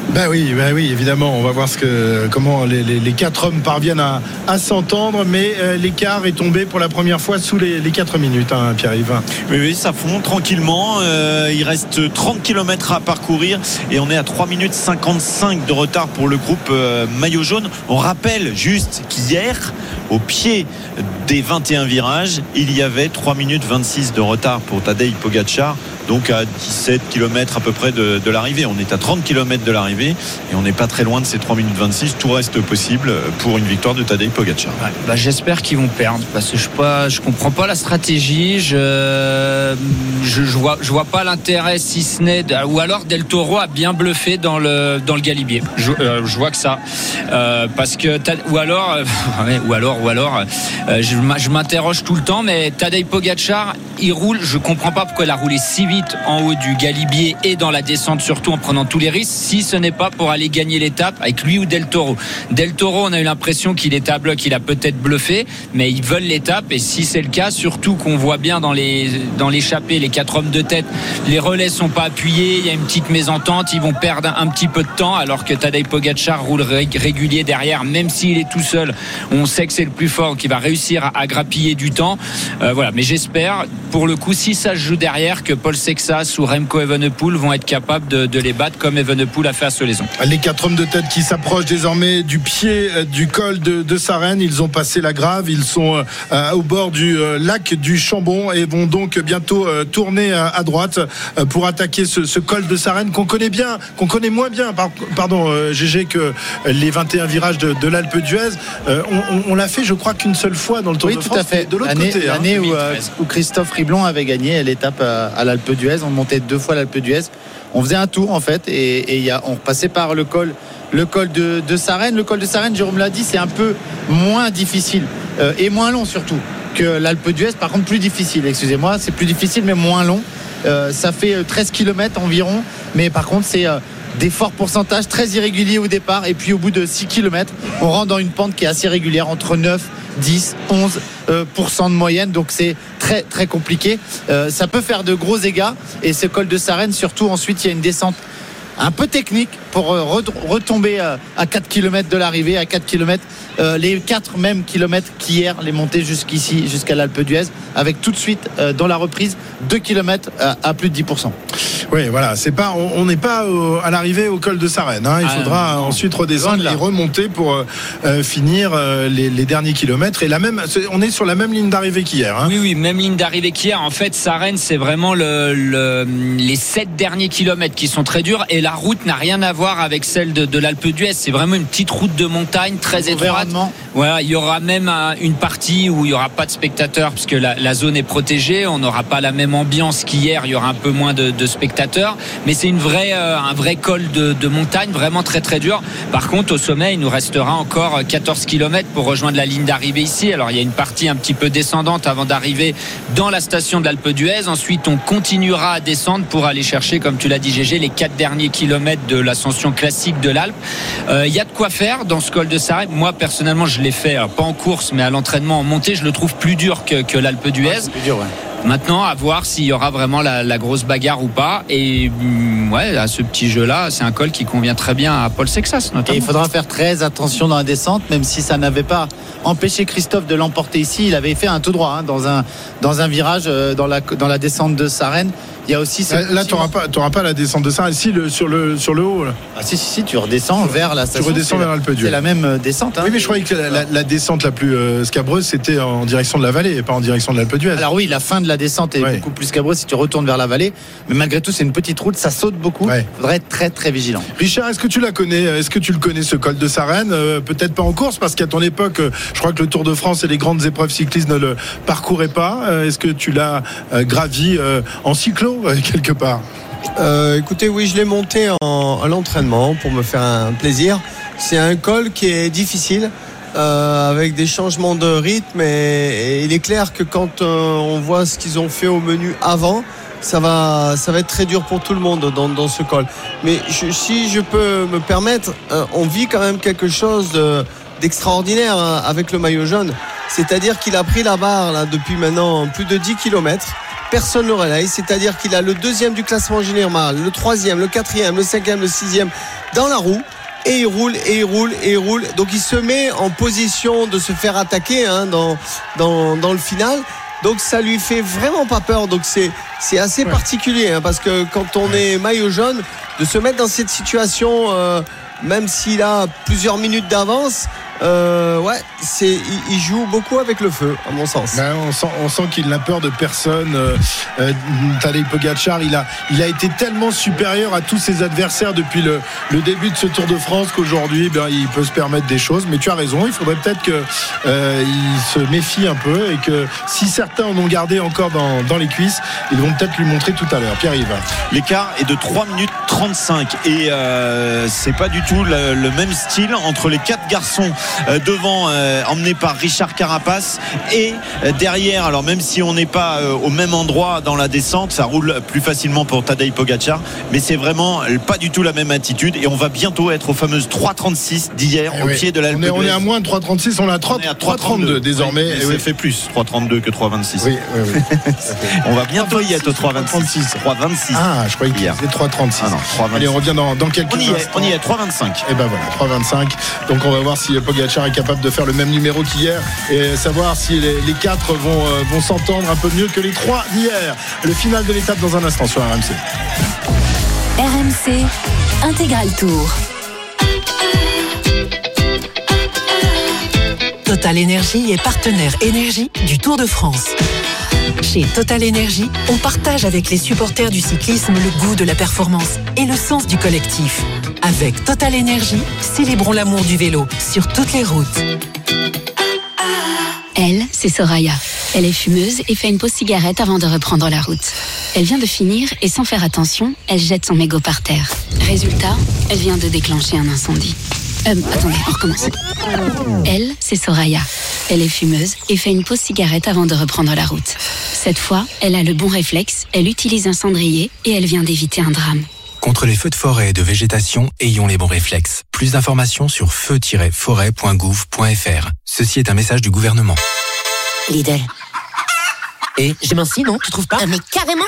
Ben oui, évidemment. On va voir comment les 4 hommes parviennent à s'entendre. Mais l'écart est tombé pour la première fois sous les 4 minutes, hein, Pierre-Yves. Oui, ça fond tranquillement. Il reste 30 km à parcourir et on est à 3 minutes 55 de retard pour le groupe maillot jaune. On rappelle juste qu'hier, au pied des 21 virages, il y avait 3 minutes 26 de retard pour Tadej Pogačar, donc à 17 km à peu près de l'arrivée. On est à 30 km de l'arrivée et on n'est pas très loin de ces 3 minutes 26. Tout reste possible pour une victoire de Tadej Pogačar. J'espère qu'ils vont perdre parce que je comprends pas la stratégie. Je vois pas l'intérêt, si ce n'est ou alors Del Toro a bien bluffé dans le galibier. Je vois que ça parce que ou alors je m'interroge tout le temps, mais Tadej Pogačar il roule, je comprends pas pourquoi il a roulé si vite en haut du galibier et dans la descente, surtout en prenant tous les risques, si ce n'est pas pour aller gagner l'étape avec lui ou Del Toro. Del Toro, on a eu l'impression qu'il était à bloc, il a peut-être bluffé, mais ils veulent l'étape, et si c'est le cas, surtout qu'on voit bien dans l'échappée, les 4 hommes de tête, les relais sont pas appuyés, il y a une petite mésentente, ils vont perdre un petit peu de temps, alors que Tadej Pogačar roule régulier derrière, même s'il est tout seul, on sait que c'est le plus fort, qui va réussir à grappiller du temps. Voilà, mais j'espère, pour le coup, si ça se joue derrière, que Paul Sexas ou Remco Evenepoel vont être capables de les battre comme Evenepoel a fait à Solaison. Les 4 hommes de tête qui s'approchent désormais du pied du col de Sarenne. Ils ont passé la Grave, ils sont au bord du lac du Chambon et vont donc bientôt tourner à droite pour attaquer ce col de Sarenne qu'on connaît bien, qu'on connaît moins bien, GG, que les 21 virages de l'Alpe d'Huez. On l'a fait, je crois, qu'une seule fois dans le Tour de France. Oui, tout à fait. De l'autre côté. L'année où Christophe Riblon avait gagné l'étape à l'Alpe d'Huez. On montait 2 fois l'Alpe d'Huez. On faisait un tour en fait et on passait par le col de Sarenne. Le col de Sarenne, Jérôme l'a dit, c'est un peu moins difficile et moins long surtout que l'Alpe d'Huez. Par contre, plus difficile, excusez-moi, c'est plus difficile mais moins long. Ça fait 13 km environ, mais par contre c'est des forts pourcentages très irréguliers au départ, et puis au bout de 6 km on rentre dans une pente qui est assez régulière, entre 9, 10, 11% de moyenne, donc c'est très très compliqué. Ça peut faire de gros dégâts, et ce col de Sarenne, surtout ensuite il y a une descente un peu technique pour retomber à 4 km de l'arrivée, à 4 km les 4 mêmes kilomètres qu'hier, les montées jusqu'ici, jusqu'à l'Alpe d'Huez, avec tout de suite dans la reprise 2 km à plus de 10%. Oui, voilà, on n'est pas à l'arrivée au col de Sarenne, hein. Il faudra ensuite redescendre et remonter pour finir les derniers kilomètres. Et on est sur la même ligne d'arrivée qu'hier, hein. Oui, même ligne d'arrivée qu'hier. En fait, Sarenne, c'est vraiment les 7 derniers kilomètres qui sont très durs, et la route n'a rien à voir avec celle de l'Alpe d'Huez. C'est vraiment une petite route de montagne très étroite. Voilà, il y aura même une partie où il n'y aura pas de spectateurs, puisque la zone est protégée. On n'aura pas la même ambiance qu'hier, il y aura un peu moins de spectateurs, mais c'est un vrai col de montagne, vraiment très très dur. Par contre, au sommet, il nous restera encore 14 km pour rejoindre la ligne d'arrivée ici. Alors il y a une partie un petit peu descendante avant d'arriver dans la station de l'Alpe d'Huez. Ensuite, on continuera à descendre pour aller chercher, comme tu l'as dit GG, les 4 derniers kilomètres de l'ascension classique de l'Alpe. Il y a de quoi faire dans ce col de Sarenne. Moi personnellement, je l'ai fait pas en course mais à l'entraînement en montée, je le trouve plus dur que l'Alpe d'Huez. C'est plus dur, ouais. Maintenant, à voir s'il y aura vraiment la grosse bagarre ou pas. Et à ce petit jeu-là, c'est un col qui convient très bien à Paul Sexas, notamment. Et il faudra faire très attention dans la descente, même si ça n'avait pas empêché Christophe de l'emporter ici. Il avait fait un tout droit, hein, dans un virage dans la descente de Sarenne. Il y a aussi là, tu n'auras pas la descente de Sarenne ici sur le haut. Là. Ah, si, tu redescends vers la station. Tu redescends vers l'Alpe d'Huez. C'est la même descente. Hein. Oui, mais je croyais que la descente la plus scabreuse, c'était en direction de la vallée et pas en direction de l'Alpe d'Huez. Alors oui, la fin de la descente est beaucoup plus scabreuse si tu retournes vers la vallée, mais malgré tout, c'est une petite route, ça saute beaucoup. Il faudrait être très très vigilant. Richard, est-ce que tu la connais? Est-ce que tu le connais, ce col de Sarenne? Peut-être pas en course, parce qu'à ton époque, je crois que le Tour de France et les grandes épreuves cyclistes ne le parcouraient pas. Est-ce que tu l'as gravi en cyclo quelque part? Écoutez, oui, je l'ai monté à l'entraînement pour me faire un plaisir. C'est un col qui est difficile, avec des changements de rythme, et il est clair que quand on voit ce qu'ils ont fait au menu avant, ça va être très dur pour tout le monde dans ce col. Mais si je peux me permettre, on vit quand même quelque chose d'extraordinaire, hein, avec le maillot jaune. C'est-à-dire qu'il a pris la barre là, depuis maintenant plus de 10 km. personne ne le relaye. C'est-à-dire qu'il a le 2e du classement général, le 3e, le 4e, le 5e, le 6e dans la roue. Et il roule, et il roule, et il roule. Donc il se met en position de se faire attaquer dans le final. Donc ça lui fait vraiment pas peur. Donc c'est assez particulier parce que quand on est maillot jaune, de se mettre dans cette situation, même s'il a plusieurs minutes d'avance, il joue beaucoup avec le feu, à mon sens. Ben, on sent qu'il n'a peur de personne. Tadej Pogačar, il a été tellement supérieur à tous ses adversaires depuis le début de ce Tour de France qu'aujourd'hui, il peut se permettre des choses. Mais tu as raison, il faudrait peut-être qu'il se méfie un peu et que si certains en ont gardé encore dans les cuisses, ils vont peut-être lui montrer tout à l'heure. Pierre-Yves. L'écart est de 3 minutes 35 et c'est pas du tout le même style entre les 4 garçons devant, emmenés par Richard Carapace, et derrière, alors même si on n'est pas au même endroit dans la descente, ça roule plus facilement pour Tadej Pogačar, mais c'est vraiment pas du tout la même attitude et on va bientôt être aux fameuses 3,36 d'hier au pied de l'Alpe d'Huez. On est à moins de 3,36, on est à 3,32 désormais. Et ça fait plus 3,32 que 3,26. Oui. On va bientôt y être au 3,26. 3,26. Ah, je croyais qu'il était 3,36. Ah non, 3,26. Allez, on revient dans quelques instants. On y est, 3,25. Et ben voilà, 3,25. Donc on va voir si Pogačar est capable de faire le même numéro qu'hier et savoir si les 4 vont s'entendre un peu mieux que les 3 d'hier. Le final de l'étape dans un instant sur RMC. RMC Intégral Tour. Total Énergie est partenaire énergie du Tour de France. Chez Total Énergie, on partage avec les supporters du cyclisme le goût de la performance et le sens du collectif. Avec Total Énergie, célébrons l'amour du vélo sur toutes les routes. Elle, c'est Soraya. Elle est fumeuse et fait une pause cigarette avant de reprendre la route. Elle vient de finir et sans faire attention, elle jette son mégot par terre. Résultat, elle vient de déclencher un incendie. Attendez, on recommence. Elle, c'est Soraya. Elle est fumeuse et fait une pause cigarette avant de reprendre la route. Cette fois, elle a le bon réflexe, elle utilise un cendrier et elle vient d'éviter un drame. Contre les feux de forêt et de végétation, ayons les bons réflexes. Plus d'informations sur feu-forêt.gouv.fr. Ceci est un message du gouvernement. Lidl. Et j'ai minci, non? Tu trouves pas? Mais carrément,